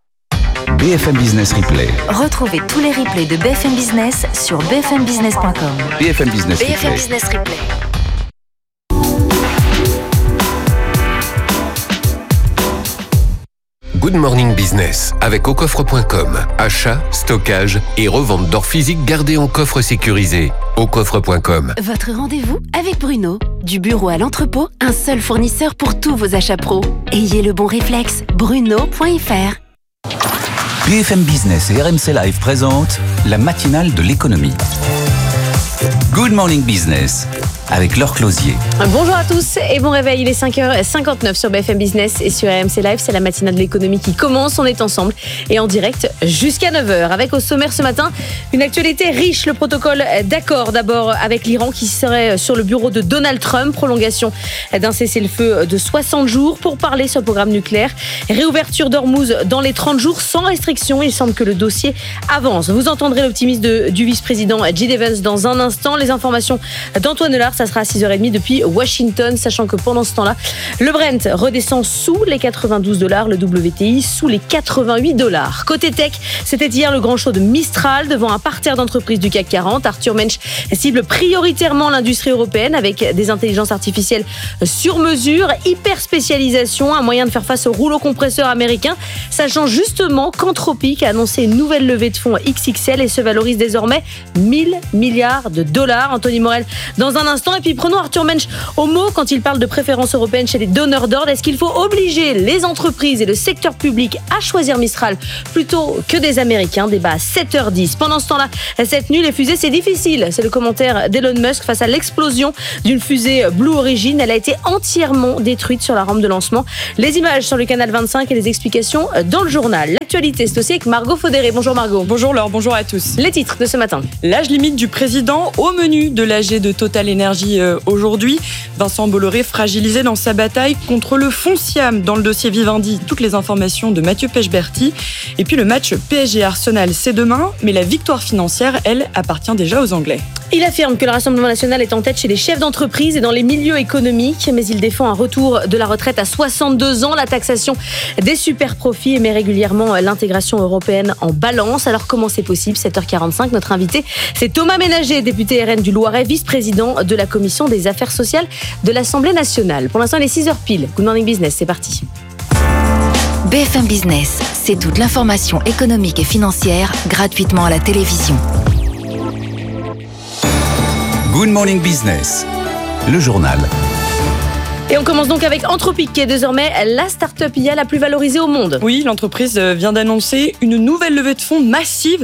BFM Business Replay. Retrouvez tous les replays de BFM Business sur bfmbusiness.com. BFM Business Replay. BFM Business Replay. Good Morning Business avec aucoffre.com. Achat, stockage et revente d'or physique gardé en coffre sécurisé. Aucoffre.com. Votre rendez-vous avec Bruno. Du bureau à l'entrepôt, un seul fournisseur pour tous vos achats pro. Ayez le bon réflexe, bruno.fr. BFM Business et RMC Live présentent la matinale de l'économie. Good Morning Business avec Laure Closier. Bonjour à tous et bon réveil, il est 5h59 sur BFM Business et sur RMC Live, c'est la matinale de l'économie qui commence, on est ensemble et en direct jusqu'à 9h. Avec au sommaire ce matin, une actualité riche, le protocole d'accord d'abord avec l'Iran qui serait sur le bureau de Donald Trump, prolongation d'un cessez-le-feu de 60 jours pour parler sur le programme nucléaire, réouverture d'Ormuz dans les 30 jours sans restriction, il semble que le dossier avance. Vous entendrez l'optimisme du vice-président J.D. Vance dans un instant, les informations d'Antoine Delard, ça sera à 6h30 depuis Washington, sachant que pendant ce temps-là, le Brent redescend sous les $92, le WTI sous les $88. Côté tech, c'était hier le grand show de Mistral devant un parterre d'entreprises du CAC 40. Arthur Mensch cible prioritairement l'industrie européenne avec des intelligences artificielles sur mesure, hyper spécialisation, un moyen de faire face au rouleau compresseur américain, sachant justement qu'Anthropic a annoncé une nouvelle levée de fonds XXL et se valorise désormais $1 000 milliards. Anthony Morel dans un instant. Et puis prenons Arthur Mensch au mot quand il parle de préférence européenne chez les donneurs d'ordre. Est-ce qu'il faut obliger les entreprises et le secteur public à choisir Mistral plutôt que des Américains? Débat à 7h10. Pendant ce temps-là, cette nuit, les fusées, c'est difficile. C'est le commentaire d'Elon Musk face à l'explosion d'une fusée Blue Origin. Elle a été entièrement détruite sur la rampe de lancement. Les images sur le canal 25 et les explications dans le journal. L'actualité, c'est aussi avec Margot Faudéré. Bonjour Margot. Bonjour Laure, bonjour à tous. Les titres de ce matin. L'âge limite du président au menu de l'AG de Total Energy aujourd'hui. Vincent Bolloré fragilisé dans sa bataille contre le Fonciam dans le dossier Vivendi. Toutes les informations de Mathieu Pechberti. Et puis le match PSG-Arsenal, c'est demain. Mais la victoire financière, elle, appartient déjà aux Anglais. Il affirme que le Rassemblement national est en tête chez les chefs d'entreprise et dans les milieux économiques, mais il défend un retour de la retraite à 62 ans, la taxation des super profits et met régulièrement l'intégration européenne en balance. Alors comment c'est possible? 7h45, notre invité, c'est Thomas Ménager, député RN du Loiret, vice-président de la Commission des affaires sociales de l'Assemblée nationale. Pour l'instant, il est 6h pile. Good Morning Business, c'est parti. BFM Business, c'est toute l'information économique et financière gratuitement à la télévision. Good Morning Business, le journal. Et on commence donc avec Anthropic, qui est désormais la start-up IA la plus valorisée au monde. Oui, l'entreprise vient d'annoncer une nouvelle levée de fonds massive,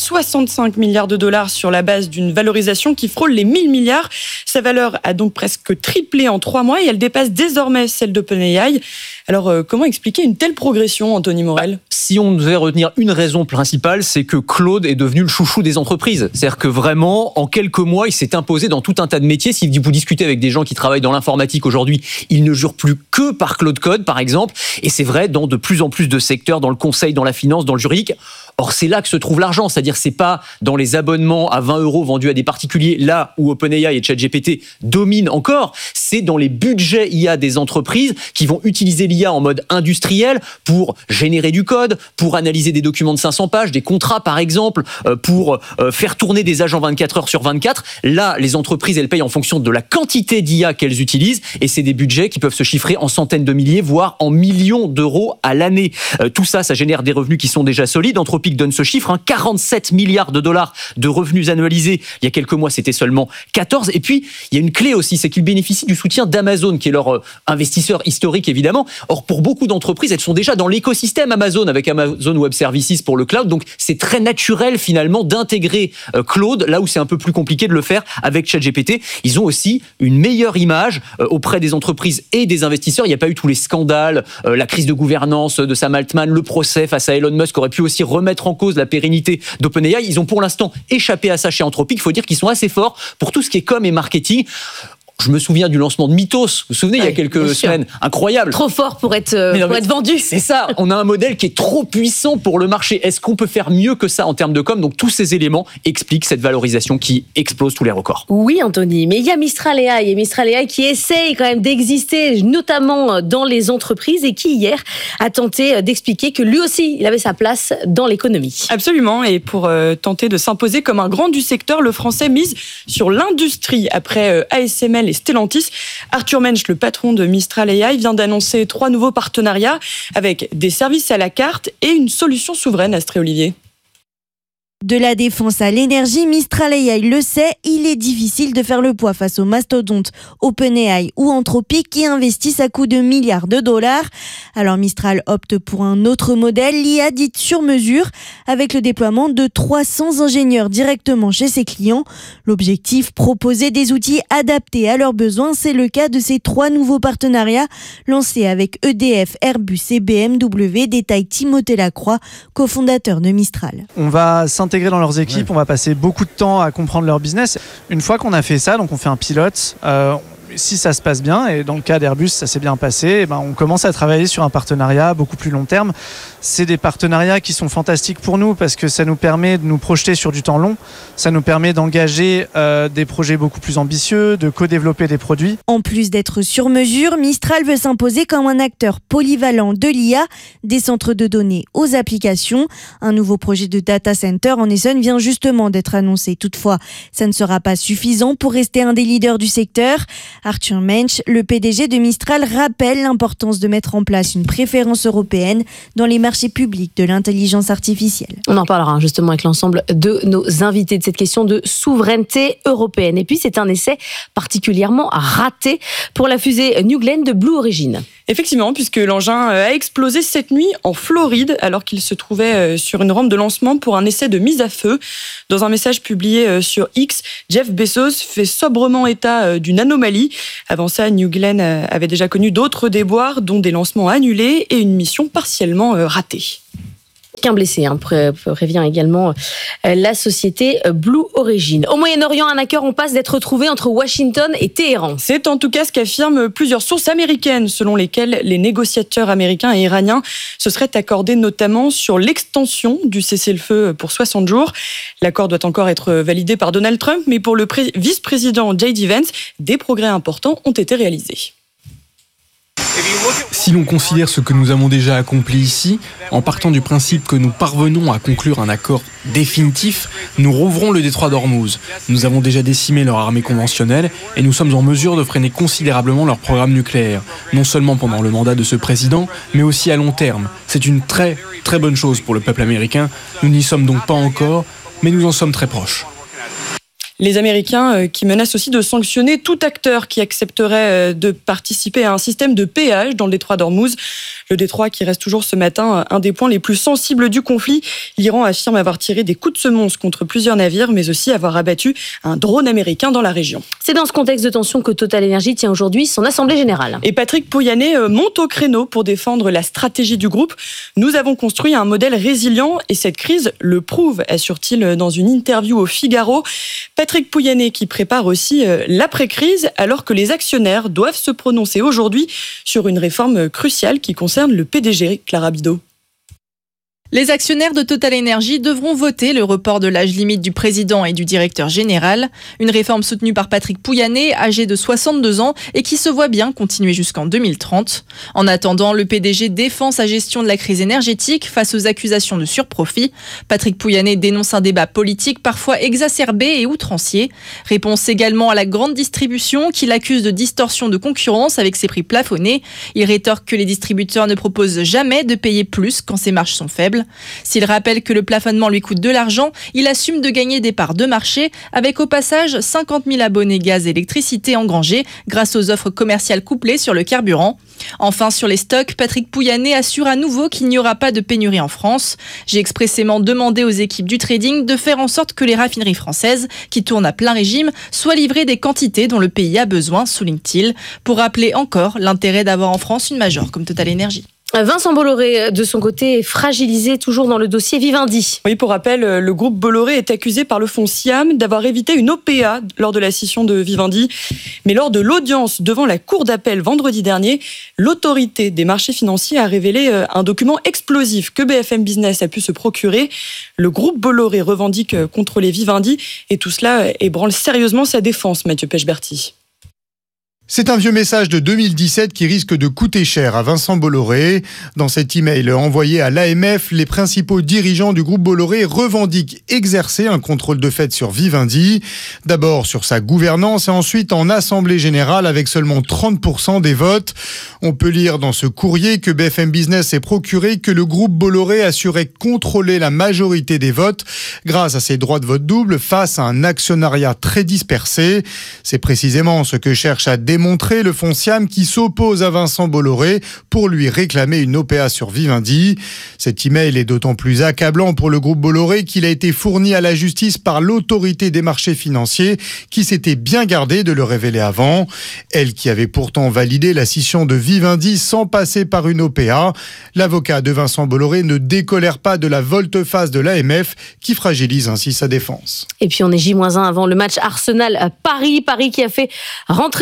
$65 milliards sur la base d'une valorisation qui frôle les 1 000 milliards. Sa valeur a donc presque triplé en 3 mois et elle dépasse désormais celle d'OpenAI. Alors, comment expliquer une telle progression, Anthony Morel ? Si on devait retenir une raison principale, c'est que Claude est devenu le chouchou des entreprises. C'est-à-dire que vraiment, en quelques mois, il s'est imposé dans tout un tas de métiers. Si vous discutez avec des gens qui travaillent dans l'informatique aujourd'hui, ils ne jurent plus que par Claude Code, par exemple. Et c'est vrai dans de plus en plus de secteurs, dans le conseil, dans la finance, dans le juridique. Or, c'est là que se trouve l'argent. C'est-à-dire, c'est pas dans les abonnements à 20 € vendus à des particuliers, là où OpenAI et ChatGPT dominent encore. C'est dans les budgets IA des entreprises qui vont utiliser l'IA en mode industriel pour générer du code, pour analyser des documents de 500 pages, des contrats par exemple, pour faire tourner des agents 24 heures sur 24. Là, les entreprises, elles payent en fonction de la quantité d'IA qu'elles utilisent et c'est des budgets qui peuvent se chiffrer en centaines de milliers, voire en millions d'euros à l'année. Tout ça, ça génère des revenus qui sont déjà solides. Anthropic donne ce chiffre, 47 milliards de dollars de revenus annualisés. Il y a quelques mois, c'était seulement 14. Et puis, il y a une clé aussi, c'est qu'ils bénéficient du soutien d'Amazon, qui est leur investisseur historique, évidemment. Or, pour beaucoup d'entreprises, elles sont déjà dans l'écosystème Amazon, avec Amazon Web Services pour le cloud. Donc, c'est très naturel, finalement, d'intégrer Claude, là où c'est un peu plus compliqué de le faire avec ChatGPT. Ils ont aussi une meilleure image auprès des entreprises et des investisseurs. Il n'y a pas eu tous les scandales, la crise de gouvernance de Sam Altman, le procès face à Elon Musk aurait pu aussi remettre en cause la pérennité d'OpenAI. Ils ont pour l'instant échappé à ça chez Anthropic. Il faut dire qu'ils sont assez forts pour tout ce qui est com et marketing. Je me souviens du lancement de Mythos. Vous vous souvenez, il y a quelques semaines. Incroyable. Trop fort pour être vendu. C'est ça. On a un modèle qui est trop puissant pour le marché. Est-ce qu'on peut faire mieux que ça en termes de com? Donc, tous ces éléments expliquent cette valorisation qui explose tous les records. Oui, Anthony. Mais il y a Mistral AI. Et Mistral AI qui essaye quand même d'exister, notamment dans les entreprises et qui, hier, a tenté d'expliquer que lui aussi, il avait sa place dans l'économie. Absolument. Et pour tenter de s'imposer comme un grand du secteur, le français mise sur l'industrie. Après ASML et Stellantis, Arthur Mensch, le patron de Mistral AI, vient d'annoncer 3 nouveaux partenariats avec des services à la carte et une solution souveraine, Astrée Olivier. De la défense à l'énergie, Mistral AI le sait, il est difficile de faire le poids face aux mastodontes OpenAI ou Anthropic qui investissent à coups de milliards de dollars. Alors Mistral opte pour un autre modèle, l'IA dite sur mesure, avec le déploiement de 300 ingénieurs directement chez ses clients. L'objectif, proposer des outils adaptés à leurs besoins, c'est le cas de ces 3 nouveaux partenariats lancés avec EDF, Airbus et BMW, détaille Timothée Lacroix, cofondateur de Mistral. On va s'intégrer dans leurs équipes, on va passer beaucoup de temps à comprendre leur business. Une fois qu'on a fait ça, donc on fait un pilote, si ça se passe bien, et dans le cas d'Airbus, ça s'est bien passé, on commence à travailler sur un partenariat beaucoup plus long terme. C'est des partenariats qui sont fantastiques pour nous parce que ça nous permet de nous projeter sur du temps long. Ça nous permet d'engager des projets beaucoup plus ambitieux, de co-développer des produits. En plus d'être sur mesure, Mistral veut s'imposer comme un acteur polyvalent de l'IA, des centres de données aux applications. Un nouveau projet de data center en Essonne vient justement d'être annoncé. Toutefois, ça ne sera pas suffisant pour rester un des leaders du secteur. Arthur Mensch, le PDG de Mistral, rappelle l'importance de mettre en place une préférence européenne dans les marchés publics de l'intelligence artificielle. On en parlera justement avec l'ensemble de nos invités de cette question de souveraineté européenne. Et puis, c'est un essai particulièrement raté pour la fusée New Glenn de Blue Origin. Effectivement, puisque l'engin a explosé cette nuit en Floride alors qu'il se trouvait sur une rampe de lancement pour un essai de mise à feu. Dans un message publié sur X, Jeff Bezos fait sobrement état d'une anomalie. Avant ça, New Glenn avait déjà connu d'autres déboires, dont des lancements annulés et une mission partiellement ratée. Qu'un blessé, prévient également la société Blue Origin. Au Moyen-Orient, un hacker en passe d'être retrouvé entre Washington et Téhéran. C'est en tout cas ce qu'affirment plusieurs sources américaines, selon lesquelles les négociateurs américains et iraniens se seraient accordés notamment sur l'extension du cessez-le-feu pour 60 jours. L'accord doit encore être validé par Donald Trump, mais pour le vice-président J.D. Vance, des progrès importants ont été réalisés. Si l'on considère ce que nous avons déjà accompli ici, en partant du principe que nous parvenons à conclure un accord définitif, nous rouvrons le détroit d'Ormuz. Nous avons déjà décimé leur armée conventionnelle et nous sommes en mesure de freiner considérablement leur programme nucléaire, non seulement pendant le mandat de ce président, mais aussi à long terme. C'est une très, très bonne chose pour le peuple américain. Nous n'y sommes donc pas encore, mais nous en sommes très proches. Les Américains qui menacent aussi de sanctionner tout acteur qui accepterait de participer à un système de péage dans le détroit d'Ormuz. Le détroit qui reste toujours ce matin un des points les plus sensibles du conflit. L'Iran affirme avoir tiré des coups de semonce contre plusieurs navires, mais aussi avoir abattu un drone américain dans la région. C'est dans ce contexte de tension que Total Energy tient aujourd'hui son assemblée générale. Et Patrick Pouyanné monte au créneau pour défendre la stratégie du groupe. Nous avons construit un modèle résilient et cette crise le prouve, assure-t-il dans une interview au Figaro. Patrick Pouyanné qui prépare aussi l'après-crise alors que les actionnaires doivent se prononcer aujourd'hui sur une réforme cruciale qui concerne le PDG, Clara Bidot. Les actionnaires de Total Energy devront voter le report de l'âge limite du président et du directeur général. Une réforme soutenue par Patrick Pouyanné, âgé de 62 ans et qui se voit bien continuer jusqu'en 2030. En attendant, le PDG défend sa gestion de la crise énergétique face aux accusations de surprofit. Patrick Pouyanné dénonce un débat politique parfois exacerbé et outrancier. Réponse également à la grande distribution qui l'accuse de distorsion de concurrence avec ses prix plafonnés. Il rétorque que les distributeurs ne proposent jamais de payer plus quand ses marges sont faibles. S'il rappelle que le plafonnement lui coûte de l'argent, il assume de gagner des parts de marché avec au passage 50 000 abonnés gaz et électricité engrangés grâce aux offres commerciales couplées sur le carburant. Enfin, sur les stocks, Patrick Pouyanné assure à nouveau qu'il n'y aura pas de pénurie en France. J'ai expressément demandé aux équipes du trading de faire en sorte que les raffineries françaises, qui tournent à plein régime, soient livrées des quantités dont le pays a besoin, souligne-t-il, pour rappeler encore l'intérêt d'avoir en France une major comme Total Energy. Vincent Bolloré, de son côté, est fragilisé toujours dans le dossier Vivendi. Oui, pour rappel, le groupe Bolloré est accusé par le fonds Siam d'avoir évité une OPA lors de la scission de Vivendi. Mais lors de l'audience devant la cour d'appel vendredi dernier, l'autorité des marchés financiers a révélé un document explosif que BFM Business a pu se procurer. Le groupe Bolloré revendique contrôler Vivendi et tout cela ébranle sérieusement sa défense, Mathieu Pechberti. C'est un vieux message de 2017 qui risque de coûter cher à Vincent Bolloré. Dans cet email envoyé à l'AMF, les principaux dirigeants du groupe Bolloré revendiquent exercer un contrôle de fait sur Vivendi. D'abord sur sa gouvernance et ensuite en assemblée générale avec seulement 30% des votes. On peut lire dans ce courrier que BFM Business s'est procuré que le groupe Bolloré assurait contrôler la majorité des votes grâce à ses droits de vote double face à un actionnariat très dispersé. C'est précisément ce que cherche à démontrer le fonds Siam qui s'oppose à Vincent Bolloré pour lui réclamer une OPA sur Vivendi. Cet email est d'autant plus accablant pour le groupe Bolloré qu'il a été fourni à la justice par l'autorité des marchés financiers qui s'était bien gardée de le révéler avant. Elle qui avait pourtant validé la scission de Vivendi sans passer par une OPA. L'avocat de Vincent Bolloré ne décolère pas de la volte-face de l'AMF qui fragilise ainsi sa défense. Et puis on est J-1 avant le match Arsenal-Paris. Paris qui a fait rentrer le football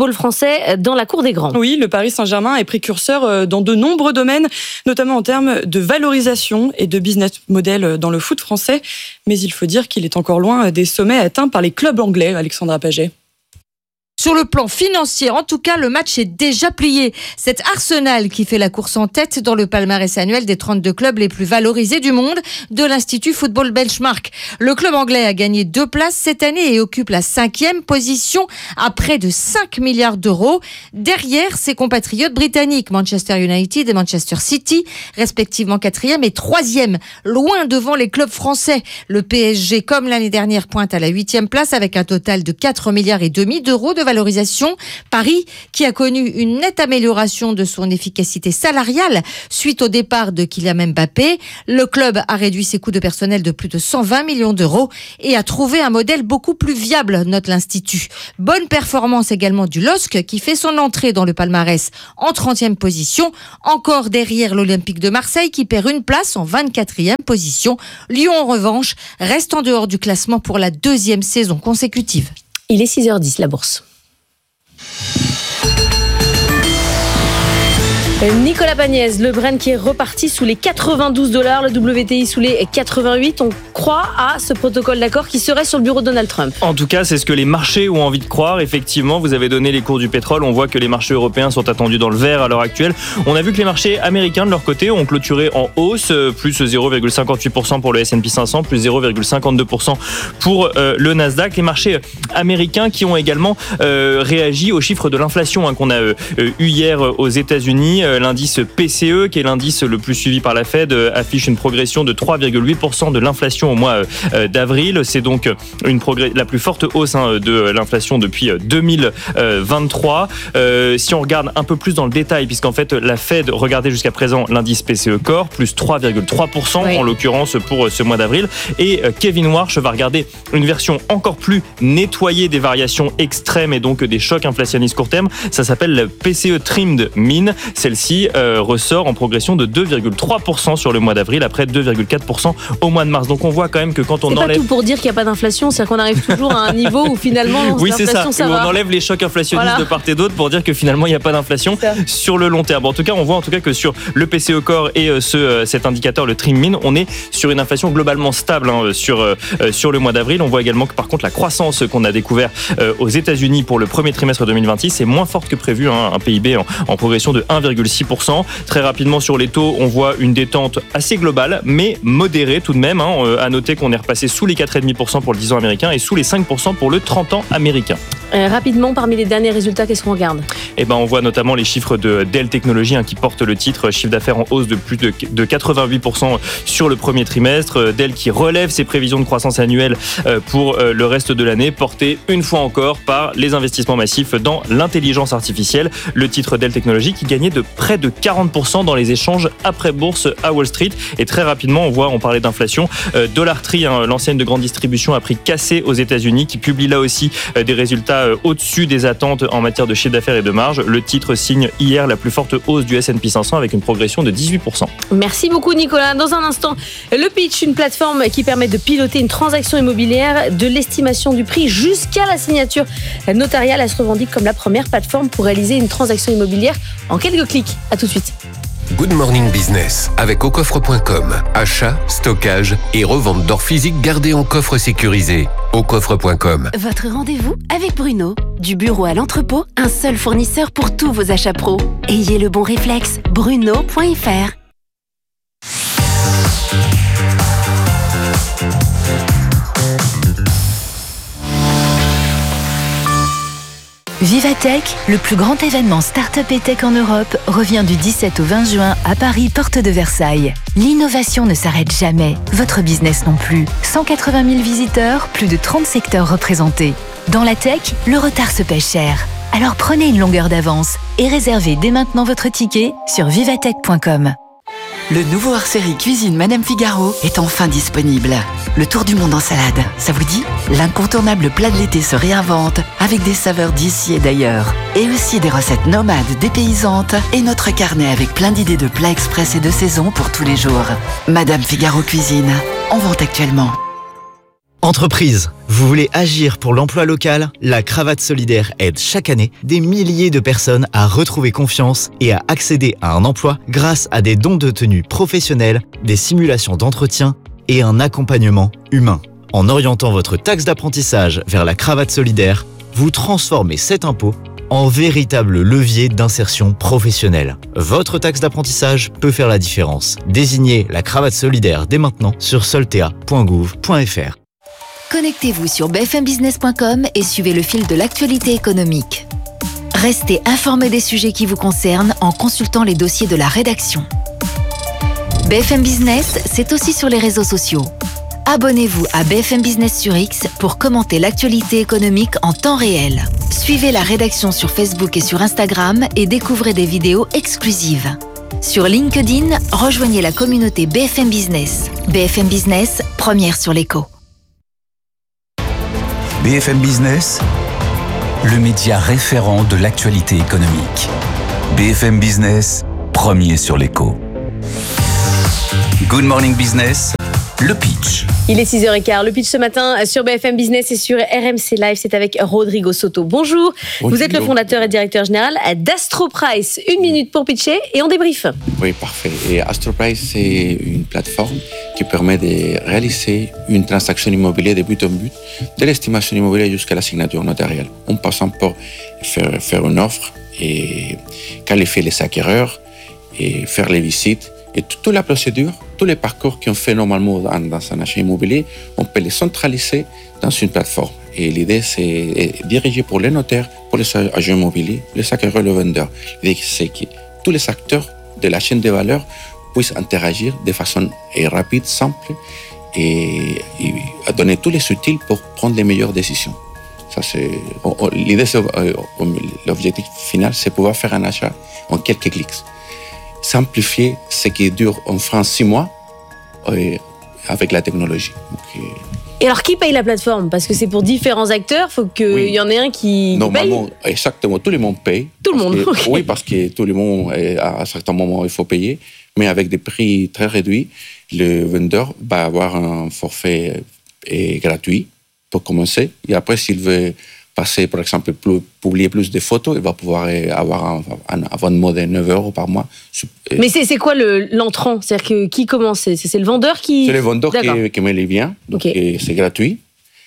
football français dans la cour des grands. Oui, le Paris Saint-Germain est précurseur dans de nombreux domaines, notamment en termes de valorisation et de business model dans le foot français. Mais il faut dire qu'il est encore loin des sommets atteints par les clubs anglais, Alexandra Paget. Sur le plan financier, en tout cas, le match est déjà plié. C'est Arsenal qui fait la course en tête dans le palmarès annuel des 32 clubs les plus valorisés du monde de l'Institut Football Benchmark. Le club anglais a gagné 2 places cette année et occupe la 5e position à près de 5 milliards d'euros. Derrière ses compatriotes britanniques, Manchester United et Manchester City, respectivement 4e et 3e, loin devant les clubs français. Le PSG, comme l'année dernière, pointe à la 8e place avec un total de 4 milliards et demi d'euros de valorisation. Paris, qui a connu une nette amélioration de son efficacité salariale suite au départ de Kylian Mbappé. Le club a réduit ses coûts de personnel de plus de 120 millions d'euros et a trouvé un modèle beaucoup plus viable, note l'Institut. Bonne performance également du LOSC, qui fait son entrée dans le palmarès en 30e position, encore derrière l'Olympique de Marseille qui perd une place en 24e position. Lyon, en revanche, reste en dehors du classement pour la 2e saison consécutive. Il est 6h10, la bourse. Nicolas Pagnès, le Brent qui est reparti sous les $92, le WTI sous les 88. On croit à ce protocole d'accord qui serait sur le bureau de Donald Trump. En tout cas, c'est ce que les marchés ont envie de croire. Effectivement, vous avez donné les cours du pétrole. On voit que les marchés européens sont attendus dans le vert à l'heure actuelle. On a vu que les marchés américains, de leur côté, ont clôturé en hausse, plus 0,58% pour le S&P 500, plus 0,52% pour le Nasdaq. Les marchés américains qui ont également réagi aux chiffres de l'inflation qu'on a eu hier aux États-Unis. L'indice PCE, qui est l'indice le plus suivi par la Fed, affiche une progression de 3,8% de l'inflation au mois d'avril. C'est donc la plus forte hausse de l'inflation depuis 2023. Si on regarde un peu plus dans le détail, puisqu'en fait la Fed regardait jusqu'à présent l'indice PCE Core, plus 3,3% en l'occurrence pour ce mois d'avril. Et Kevin Warsh va regarder une version encore plus nettoyée des variations extrêmes et donc des chocs inflationnistes court terme. Ça s'appelle le PCE Trimmed Mean. Celle-ci ressort en progression de 2,3% sur le mois d'avril, après 2,4% au mois de mars. Donc on voit quand même que quand on enlève... C'est pas tout pour dire qu'il n'y a pas d'inflation, c'est-à-dire qu'on arrive toujours à un niveau où finalement oui, l'inflation ça va. On enlève les chocs inflationnistes de part et d'autre pour dire que finalement il n'y a pas d'inflation sur le long terme. En tout cas, on voit que sur le PCE Core et cet indicateur, le Trim Mean, on est sur une inflation globalement stable sur le mois d'avril. On voit également que par contre la croissance qu'on a découvert aux États-Unis pour le premier trimestre 2026 est moins forte que prévu, un PIB en progression de 1,6%. Très rapidement sur les taux, on voit une détente assez globale, mais modérée tout de même. À noter qu'on est repassé sous les 4,5% pour le 10 ans américain et sous les 5% pour le 30 ans américain. Rapidement, parmi les derniers résultats, qu'est-ce qu'on regarde ? On voit notamment les chiffres de Dell Technologies qui portent le titre, chiffre d'affaires en hausse de plus de 88% sur le premier trimestre. Dell qui relève ses prévisions de croissance annuelle pour le reste de l'année, portées une fois encore par les investissements massifs dans l'intelligence artificielle. Le titre Dell Technologies qui gagnait de près de 40% dans les échanges après bourse à Wall Street. Et très rapidement, on parlait d'inflation. Dollar Tree, l'ancienne de grande distribution, a pris cassé aux États-Unis, qui publie là aussi des résultats au-dessus des attentes en matière de chiffre d'affaires et de marge. Le titre signe hier la plus forte hausse du S&P 500 avec une progression de 18%. Merci beaucoup Nicolas. Dans un instant, le Pitch, une plateforme qui permet de piloter une transaction immobilière de l'estimation du prix jusqu'à la signature notariale. Elle se revendique comme la première plateforme pour réaliser une transaction immobilière en quelques clics. À tout de suite. Good Morning Business avec aucoffre.com. Achat, stockage et revente d'or physique gardé en coffre sécurisé. Aucoffre.com. Votre rendez-vous avec Bruno. Du bureau à l'entrepôt, un seul fournisseur pour tous vos achats pro. Ayez le bon réflexe, bruno.fr. Vivatech, le plus grand événement Start-up et Tech en Europe, revient du 17 au 20 juin à Paris, porte de Versailles. L'innovation ne s'arrête jamais, votre business non plus. 180 000 visiteurs, plus de 30 secteurs représentés. Dans la tech, le retard se paie cher. Alors prenez une longueur d'avance et réservez dès maintenant votre ticket sur vivatech.com. Le nouveau hors-série Cuisine Madame Figaro est enfin disponible. Le tour du monde en salade, ça vous dit ? L'incontournable plat de l'été se réinvente avec des saveurs d'ici et d'ailleurs. Et aussi des recettes nomades, dépaysantes et notre carnet avec plein d'idées de plats express et de saison pour tous les jours. Madame Figaro Cuisine, en vente actuellement. Entreprise, vous voulez agir pour l'emploi local ? La Cravate Solidaire aide chaque année des milliers de personnes à retrouver confiance et à accéder à un emploi grâce à des dons de tenue professionnels, des simulations d'entretien et un accompagnement humain. En orientant votre taxe d'apprentissage vers la Cravate Solidaire, vous transformez cet impôt en véritable levier d'insertion professionnelle. Votre taxe d'apprentissage peut faire la différence. Désignez la Cravate Solidaire dès maintenant sur soltea.gouv.fr. Connectez-vous sur bfmbusiness.com et suivez le fil de l'actualité économique. Restez informé des sujets qui vous concernent en consultant les dossiers de la rédaction. BFM Business, c'est aussi sur les réseaux sociaux. Abonnez-vous à BFM Business sur X pour commenter l'actualité économique en temps réel. Suivez la rédaction sur Facebook et sur Instagram et découvrez des vidéos exclusives. Sur LinkedIn, rejoignez la communauté BFM Business. BFM Business, première sur l'écho. BFM Business, le média référent de l'actualité économique. BFM Business, premier sur l'écho. Good Morning Business, le pitch. Il est 6h15. Le pitch ce matin sur BFM Business et sur RMC Live, c'est avec Rodrigo Soto. Bonjour. Vous êtes le fondateur et directeur général d'Astroprice. 1 minute pour pitcher et on débrief. Oui, parfait. Et Astroprice, c'est une plateforme qui permet de réaliser une transaction immobilière de but en but, de l'estimation immobilière jusqu'à la signature notariale. En passant par faire une offre et qualifier les acquéreurs et faire les visites. Et toute la procédure, tous les parcours qu'on fait normalement dans un achat immobilier, on peut les centraliser dans une plateforme. Et l'idée, c'est diriger pour les notaires, pour les agents immobiliers, les acquéreurs et les vendeurs. L'idée, c'est que tous les acteurs de la chaîne de valeur puissent interagir de façon rapide, simple et donner tous les outils pour prendre les meilleures décisions. Ça, l'idée, l'objectif final, c'est pouvoir faire un achat en quelques clics. Simplifier ce qui dure en France 6 mois avec la technologie. Et alors, qui paye la plateforme ? Parce que c'est pour différents acteurs, il faut qu'il y en ait un qui normalement, paye. Exactement, tout le monde paye. Tout le monde, okay. Oui, parce que tout le monde, à un certain moment, il faut payer, mais avec des prix très réduits, le vendeur va avoir un forfait gratuit pour commencer. Et après, s'il veut passer, par exemple, publier plus de photos, il va pouvoir avoir un abonnement de 9 € par mois. Mais c'est quoi l'entrant ? C'est-à-dire que qui commence ? C'est le vendeur qui... C'est le vendeur qui met les biens, donc c'est gratuit.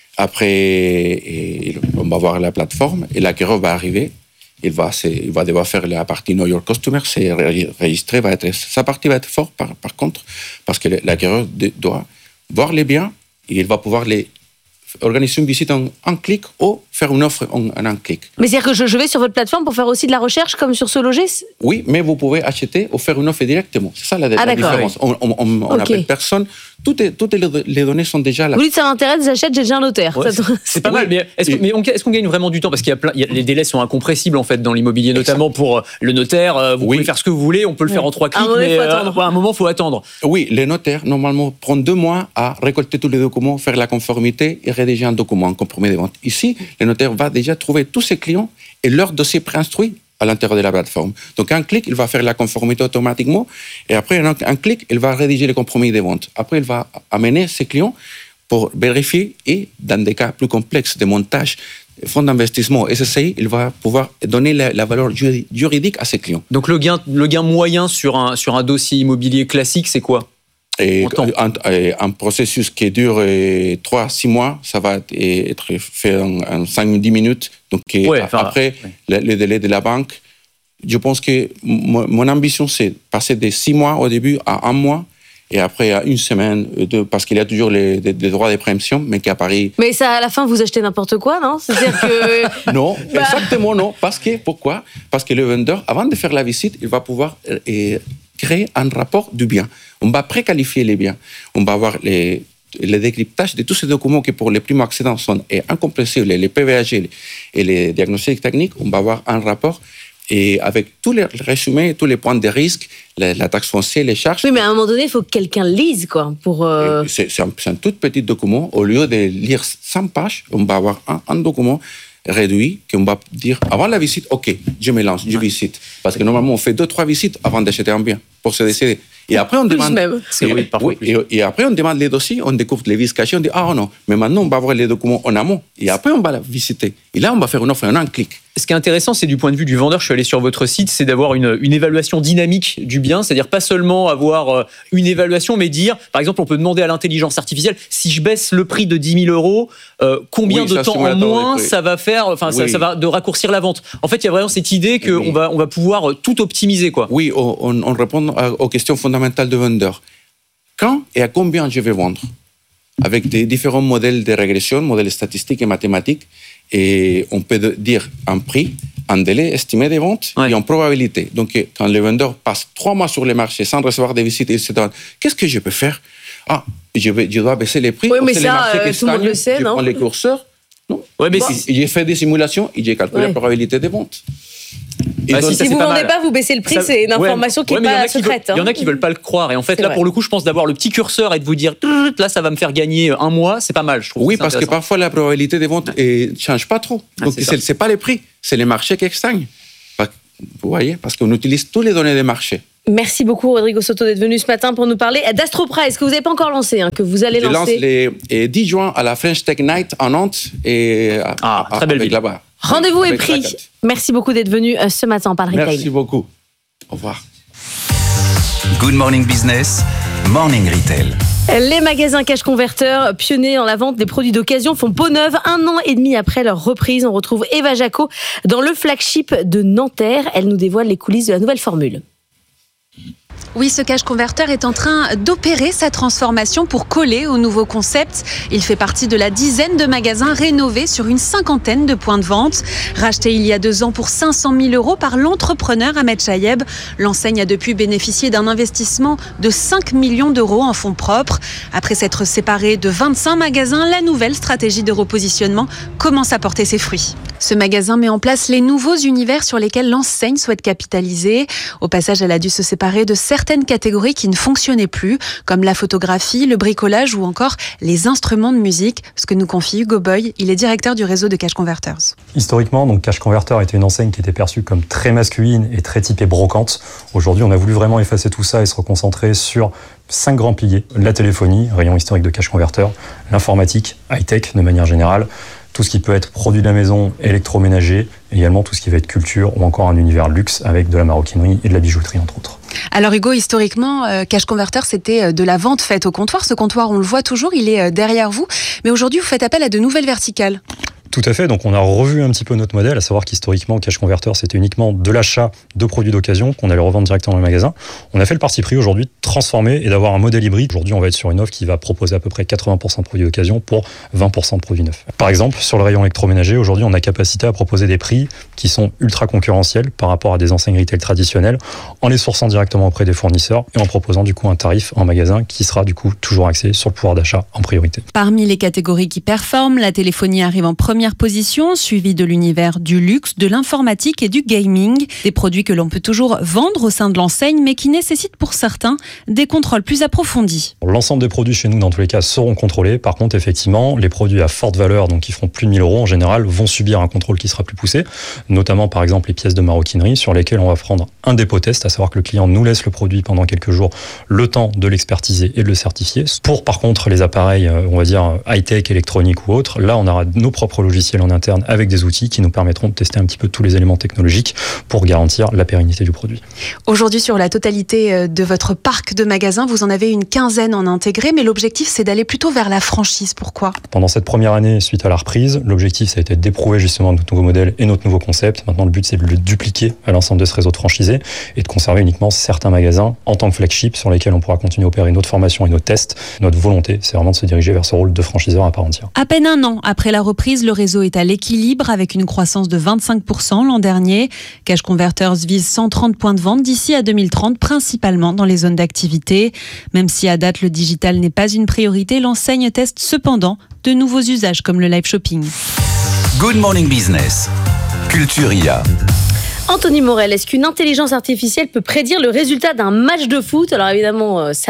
Après, on va voir la plateforme et l'acquéreur va arriver. Il va devoir faire la partie Know Your Customer, c'est registré, sa partie va être forte par contre, parce que l'acquéreur doit voir les biens et il va pouvoir organiser une visite en un clic ou faire une offre en un clic. Mais c'est-à-dire que je vais sur votre plateforme pour faire aussi de la recherche comme sur Se Loger ? Oui, mais vous pouvez acheter ou faire une offre directement. C'est ça la différence. On n'appelle personne. Toutes les données sont déjà là. Vous dites ça m'intéresse, j'achète, j'ai déjà un notaire. Ouais, c'est pas mal, mais est-ce qu'on gagne vraiment du temps ? Parce qu'il les délais sont incompressibles en fait dans l'immobilier, notamment pour le notaire. Vous pouvez faire ce que vous voulez, on peut le faire en 3 clics, mais à un moment, il faut attendre. Oui, les notaires, normalement, prennent 2 mois à récolter tous les documents, faire la conformité et rédiger un document, un compromis de vente. Ici, le notaire va déjà trouver tous ses clients et leur dossier préinstruit à l'intérieur de la plateforme. Donc, un clic, il va faire la conformité automatiquement et après, un clic, il va rédiger le compromis de vente. Après, il va amener ses clients pour vérifier et, dans des cas plus complexes de montage, fonds d'investissement, SCI, il va pouvoir donner la valeur juridique à ses clients. Donc, le gain moyen sur un dossier immobilier classique, c'est quoi ? Un processus qui dure 3-6 mois, ça va être fait en 5-10 minutes. Donc après, le délai de la banque, je pense que mon ambition, c'est passer de 6 mois au début à 1 mois, et après à 1 semaine, parce qu'il y a toujours les droits de préemption, mais qu'à Paris... Mais ça, à la fin, vous achetez n'importe quoi, non ? C'est-à-dire que... Non, exactement non. Pourquoi ? Parce que le vendeur, avant de faire la visite, il va pouvoir... créer un rapport du bien. On va préqualifier les biens. On va avoir le décryptage de tous ces documents qui, pour les primo-accédants, sont incompréhensibles, les PVAG et les diagnostics techniques. On va avoir un rapport et avec tous les résumés, tous les points de risque, la taxe foncière, les charges. Oui, mais à un moment donné, il faut que quelqu'un lise, quoi. C'est un tout petit document. Au lieu de lire 100 pages, on va avoir un document réduit qu'on va dire avant la visite, ok, je me lance, je visite. Parce que normalement, on fait 2-3 visites avant d'acheter un bien pour se décider. Et après, on demande. Et après, on demande les dossiers, on découvre les vices cachés, on dit ah non, mais maintenant, on va voir les documents en amont. Et après, on va la visiter. Et là, on va faire une offre en un clic. Ce qui est intéressant, c'est du point de vue du vendeur, je suis allé sur votre site, c'est d'avoir une évaluation dynamique du bien, c'est-à-dire pas seulement avoir une évaluation, mais dire, par exemple, on peut demander à l'intelligence artificielle, si je baisse le prix de 10 000 euros, combien de temps en moins ça va faire, ça va de raccourcir la vente. En fait, il y a vraiment cette idée qu'on va pouvoir tout optimiser, quoi. Oui, on répond aux questions fondamentales du vendeur. Quand et à combien je vais vendre? Avec des différents modèles de régression, modèles statistiques et mathématiques, et on peut dire un prix, un délai estimé de vente et en probabilité. Donc, quand le vendeur passe 3 mois sur le marché sans recevoir des visites, il se demande qu'est-ce que je peux faire? Ah, je dois baisser les prix. Oui, mais ça, tout le monde le sait, je non? prends les curseurs. Non. Ouais, mais j'ai fait des simulations et j'ai calculé la probabilité de vente. Si vous ne vendez pas, vous baissez le prix, c'est une information qui n'est pas secrète. Il y en a qui ne veulent pas le croire. Et en fait, là, pour le coup, je pense d'avoir le petit curseur et de vous dire, là, ça va me faire gagner 1 mois, c'est pas mal, je trouve. Oui, parce que parfois, la probabilité de vente ne change pas trop. Donc, ce n'est pas les prix, c'est les marchés qui stagnent. Vous voyez, parce qu'on utilise toutes les données des marchés. Merci beaucoup, Rodrigo Soto, d'être venu ce matin pour nous parler d'AstroPrize, que vous n'avez pas encore lancé, que vous allez lancer. Je lance les 10 juin à la French Tech Night en Nantes. Et très belle ville. Là-bas. Rendez-vous est pris. Merci beaucoup d'être venu ce matin par le Retail. Merci beaucoup. Au revoir. Good Morning Business, Morning Retail. Les magasins Cash Converteurs, pionniers dans la vente des produits d'occasion, font peau neuve 1 an et demi après leur reprise. On retrouve Eva Jaco dans le flagship de Nanterre. Elle nous dévoile les coulisses de la nouvelle formule. Oui, ce Cash Converter est en train d'opérer sa transformation pour coller au nouveau concept. Il fait partie de la dizaine de magasins rénovés sur une 50aine de points de vente. Racheté il y a 2 ans pour 500 000 € par l'entrepreneur Ahmed Chayeb, l'enseigne a depuis bénéficié d'un investissement de 5 millions d'euros en fonds propres. Après s'être séparée de 25 magasins, la nouvelle stratégie de repositionnement commence à porter ses fruits. Ce magasin met en place les nouveaux univers sur lesquels l'enseigne souhaite capitaliser. Au passage, elle a dû se séparer de certaines catégories qui ne fonctionnaient plus, comme la photographie, le bricolage ou encore les instruments de musique. Ce que nous confie Hugo Boy, il est directeur du réseau de Cash Converters. Historiquement, donc Cash Converter était une enseigne qui était perçue comme très masculine et très typée brocante. Aujourd'hui, on a voulu vraiment effacer tout ça et se reconcentrer sur 5 grands piliers. La téléphonie, rayon historique de Cash Converter, l'informatique, high-tech de manière générale, tout ce qui peut être produit de la maison, électroménager, également tout ce qui va être culture ou encore un univers luxe avec de la maroquinerie et de la bijouterie entre autres. Alors Hugo, historiquement, Cash Converter, c'était de la vente faite au comptoir. Ce comptoir, on le voit toujours, il est derrière vous. Mais aujourd'hui, vous faites appel à de nouvelles verticales. Tout à fait, donc on a revu un petit peu notre modèle, à savoir qu'historiquement, Cash Converter, c'était uniquement de l'achat de produits d'occasion qu'on allait revendre directement dans le magasin. On a fait le parti pris aujourd'hui de transformer et d'avoir un modèle hybride. Aujourd'hui, on va être sur une offre qui va proposer à peu près 80% de produits d'occasion pour 20% de produits neufs. Par exemple, sur le rayon électroménager, aujourd'hui, on a capacité à proposer des prix qui sont ultra concurrentiels par rapport à des enseignes retail traditionnelles, en les sourçant directement auprès des fournisseurs et en proposant du coup un tarif en magasin qui sera du coup toujours axé sur le pouvoir d'achat en priorité. Parmi les catégories qui performent, la téléphonie arrive en première position, suivie de l'univers du luxe, de l'informatique et du gaming. Des produits que l'on peut toujours vendre au sein de l'enseigne, mais qui nécessitent pour certains des contrôles plus approfondis. L'ensemble des produits chez nous, dans tous les cas, seront contrôlés. Par contre, effectivement, les produits à forte valeur, donc qui feront plus de 1 000 € en général, vont subir un contrôle qui sera plus poussé, notamment par exemple les pièces de maroquinerie sur lesquelles on va prendre un dépôt test, à savoir que le client nous laisse le produit pendant quelques jours, le temps de l'expertiser et de le certifier. Pour par contre les appareils, on va dire high-tech, électroniques ou autres, là on aura nos propres logiciels en interne avec des outils qui nous permettront de tester un petit peu tous les éléments technologiques pour garantir la pérennité du produit. Aujourd'hui, sur la totalité de votre parc de magasins, vous en avez une 15aine en intégré, mais l'objectif c'est d'aller plutôt vers la franchise. Pourquoi ? Pendant cette première année, suite à la reprise, l'objectif ça a été d'éprouver justement notre nouveau modèle et notre nouveau concept. Maintenant, le but c'est de le dupliquer à l'ensemble de ce réseau de franchisés et de conserver uniquement certains magasins en tant que flagship sur lesquels on pourra continuer à opérer notre formation et nos tests. Notre volonté, c'est vraiment de se diriger vers ce rôle de franchiseur à part entière. À peine 1 an après la reprise, le réseau est à l'équilibre avec une croissance de 25% l'an dernier. Cash Converters vise 130 points de vente d'ici à 2030, principalement dans les zones d'activité. Même si à date le digital n'est pas une priorité, l'enseigne teste cependant de nouveaux usages comme le live shopping. Good Morning Business, Culture IA. Anthony Morel, est-ce qu'une intelligence artificielle peut prédire le résultat d'un match de foot ? Alors évidemment, samedi,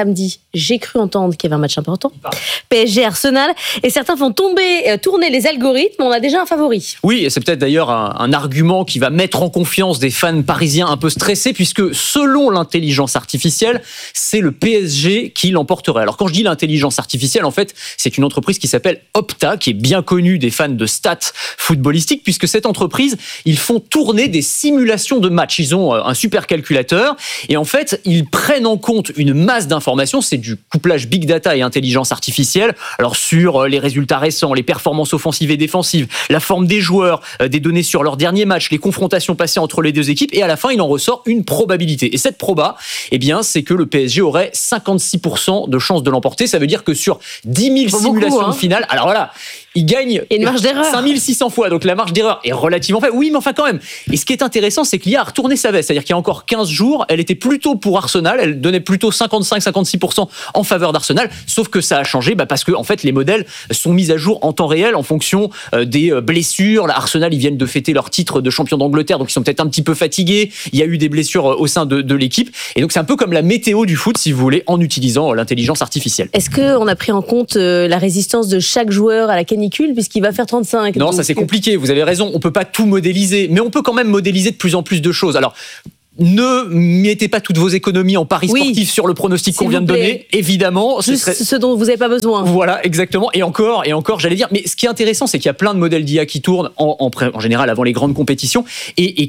j'ai cru entendre qu'il y avait un match important. PSG Arsenal. Et certains font tourner les algorithmes. On a déjà un favori. Oui, et c'est peut-être d'ailleurs un argument qui va mettre en confiance des fans parisiens un peu stressés, puisque selon l'intelligence artificielle, c'est le PSG qui l'emporterait. Alors quand je dis l'intelligence artificielle, en fait, c'est une entreprise qui s'appelle Opta, qui est bien connue des fans de stats footballistiques, puisque cette entreprise, ils font tourner des simulations de matchs. Ils ont un super calculateur, et en fait, ils prennent en compte une masse d'informations. C'est du couplage big data et intelligence artificielle. Alors sur les résultats récents, les performances offensives et défensives, la forme des joueurs, des données sur leur dernier match, les confrontations passées entre les deux équipes, et à la fin, il en ressort une probabilité. Et cette proba, eh bien, c'est que le PSG aurait 56% de chances de l'emporter. Ça veut dire que sur 10 000 simulations finales, alors voilà, il gagne une marge d'erreur 5600 fois, donc la marge d'erreur est relativement faible. Oui, mais enfin quand même. Et ce qui est intéressant, c'est que l'IA a retourné sa veste. C'est-à-dire qu'il y a encore 15 jours, elle était plutôt pour Arsenal, elle donnait plutôt 55-56% en faveur d'Arsenal, sauf que ça a changé parce que en fait les modèles sont mis à jour en temps réel en fonction des blessures. Là, Arsenal, ils viennent de fêter leur titre de champion d'Angleterre, donc ils sont peut-être un petit peu fatigués. Il y a eu des blessures au sein de l'équipe, et donc c'est un peu comme la météo du foot, si vous voulez, en utilisant l'intelligence artificielle. Est-ce qu'on a pris en compte la résistance de chaque joueur à la canicule, puisqu'il va faire 35? Non, ça c'est compliqué, vous avez raison, on peut pas tout modéliser, mais on peut quand même modéliser de plus en plus de choses. Alors, ne mettez pas toutes vos économies en paris sportifs sur le pronostic qu'on vient de donner, évidemment. Juste ce dont vous n'avez pas besoin. Voilà, exactement. Et encore, j'allais dire. Mais ce qui est intéressant, c'est qu'il y a plein de modèles d'IA qui tournent en général avant les grandes compétitions. Et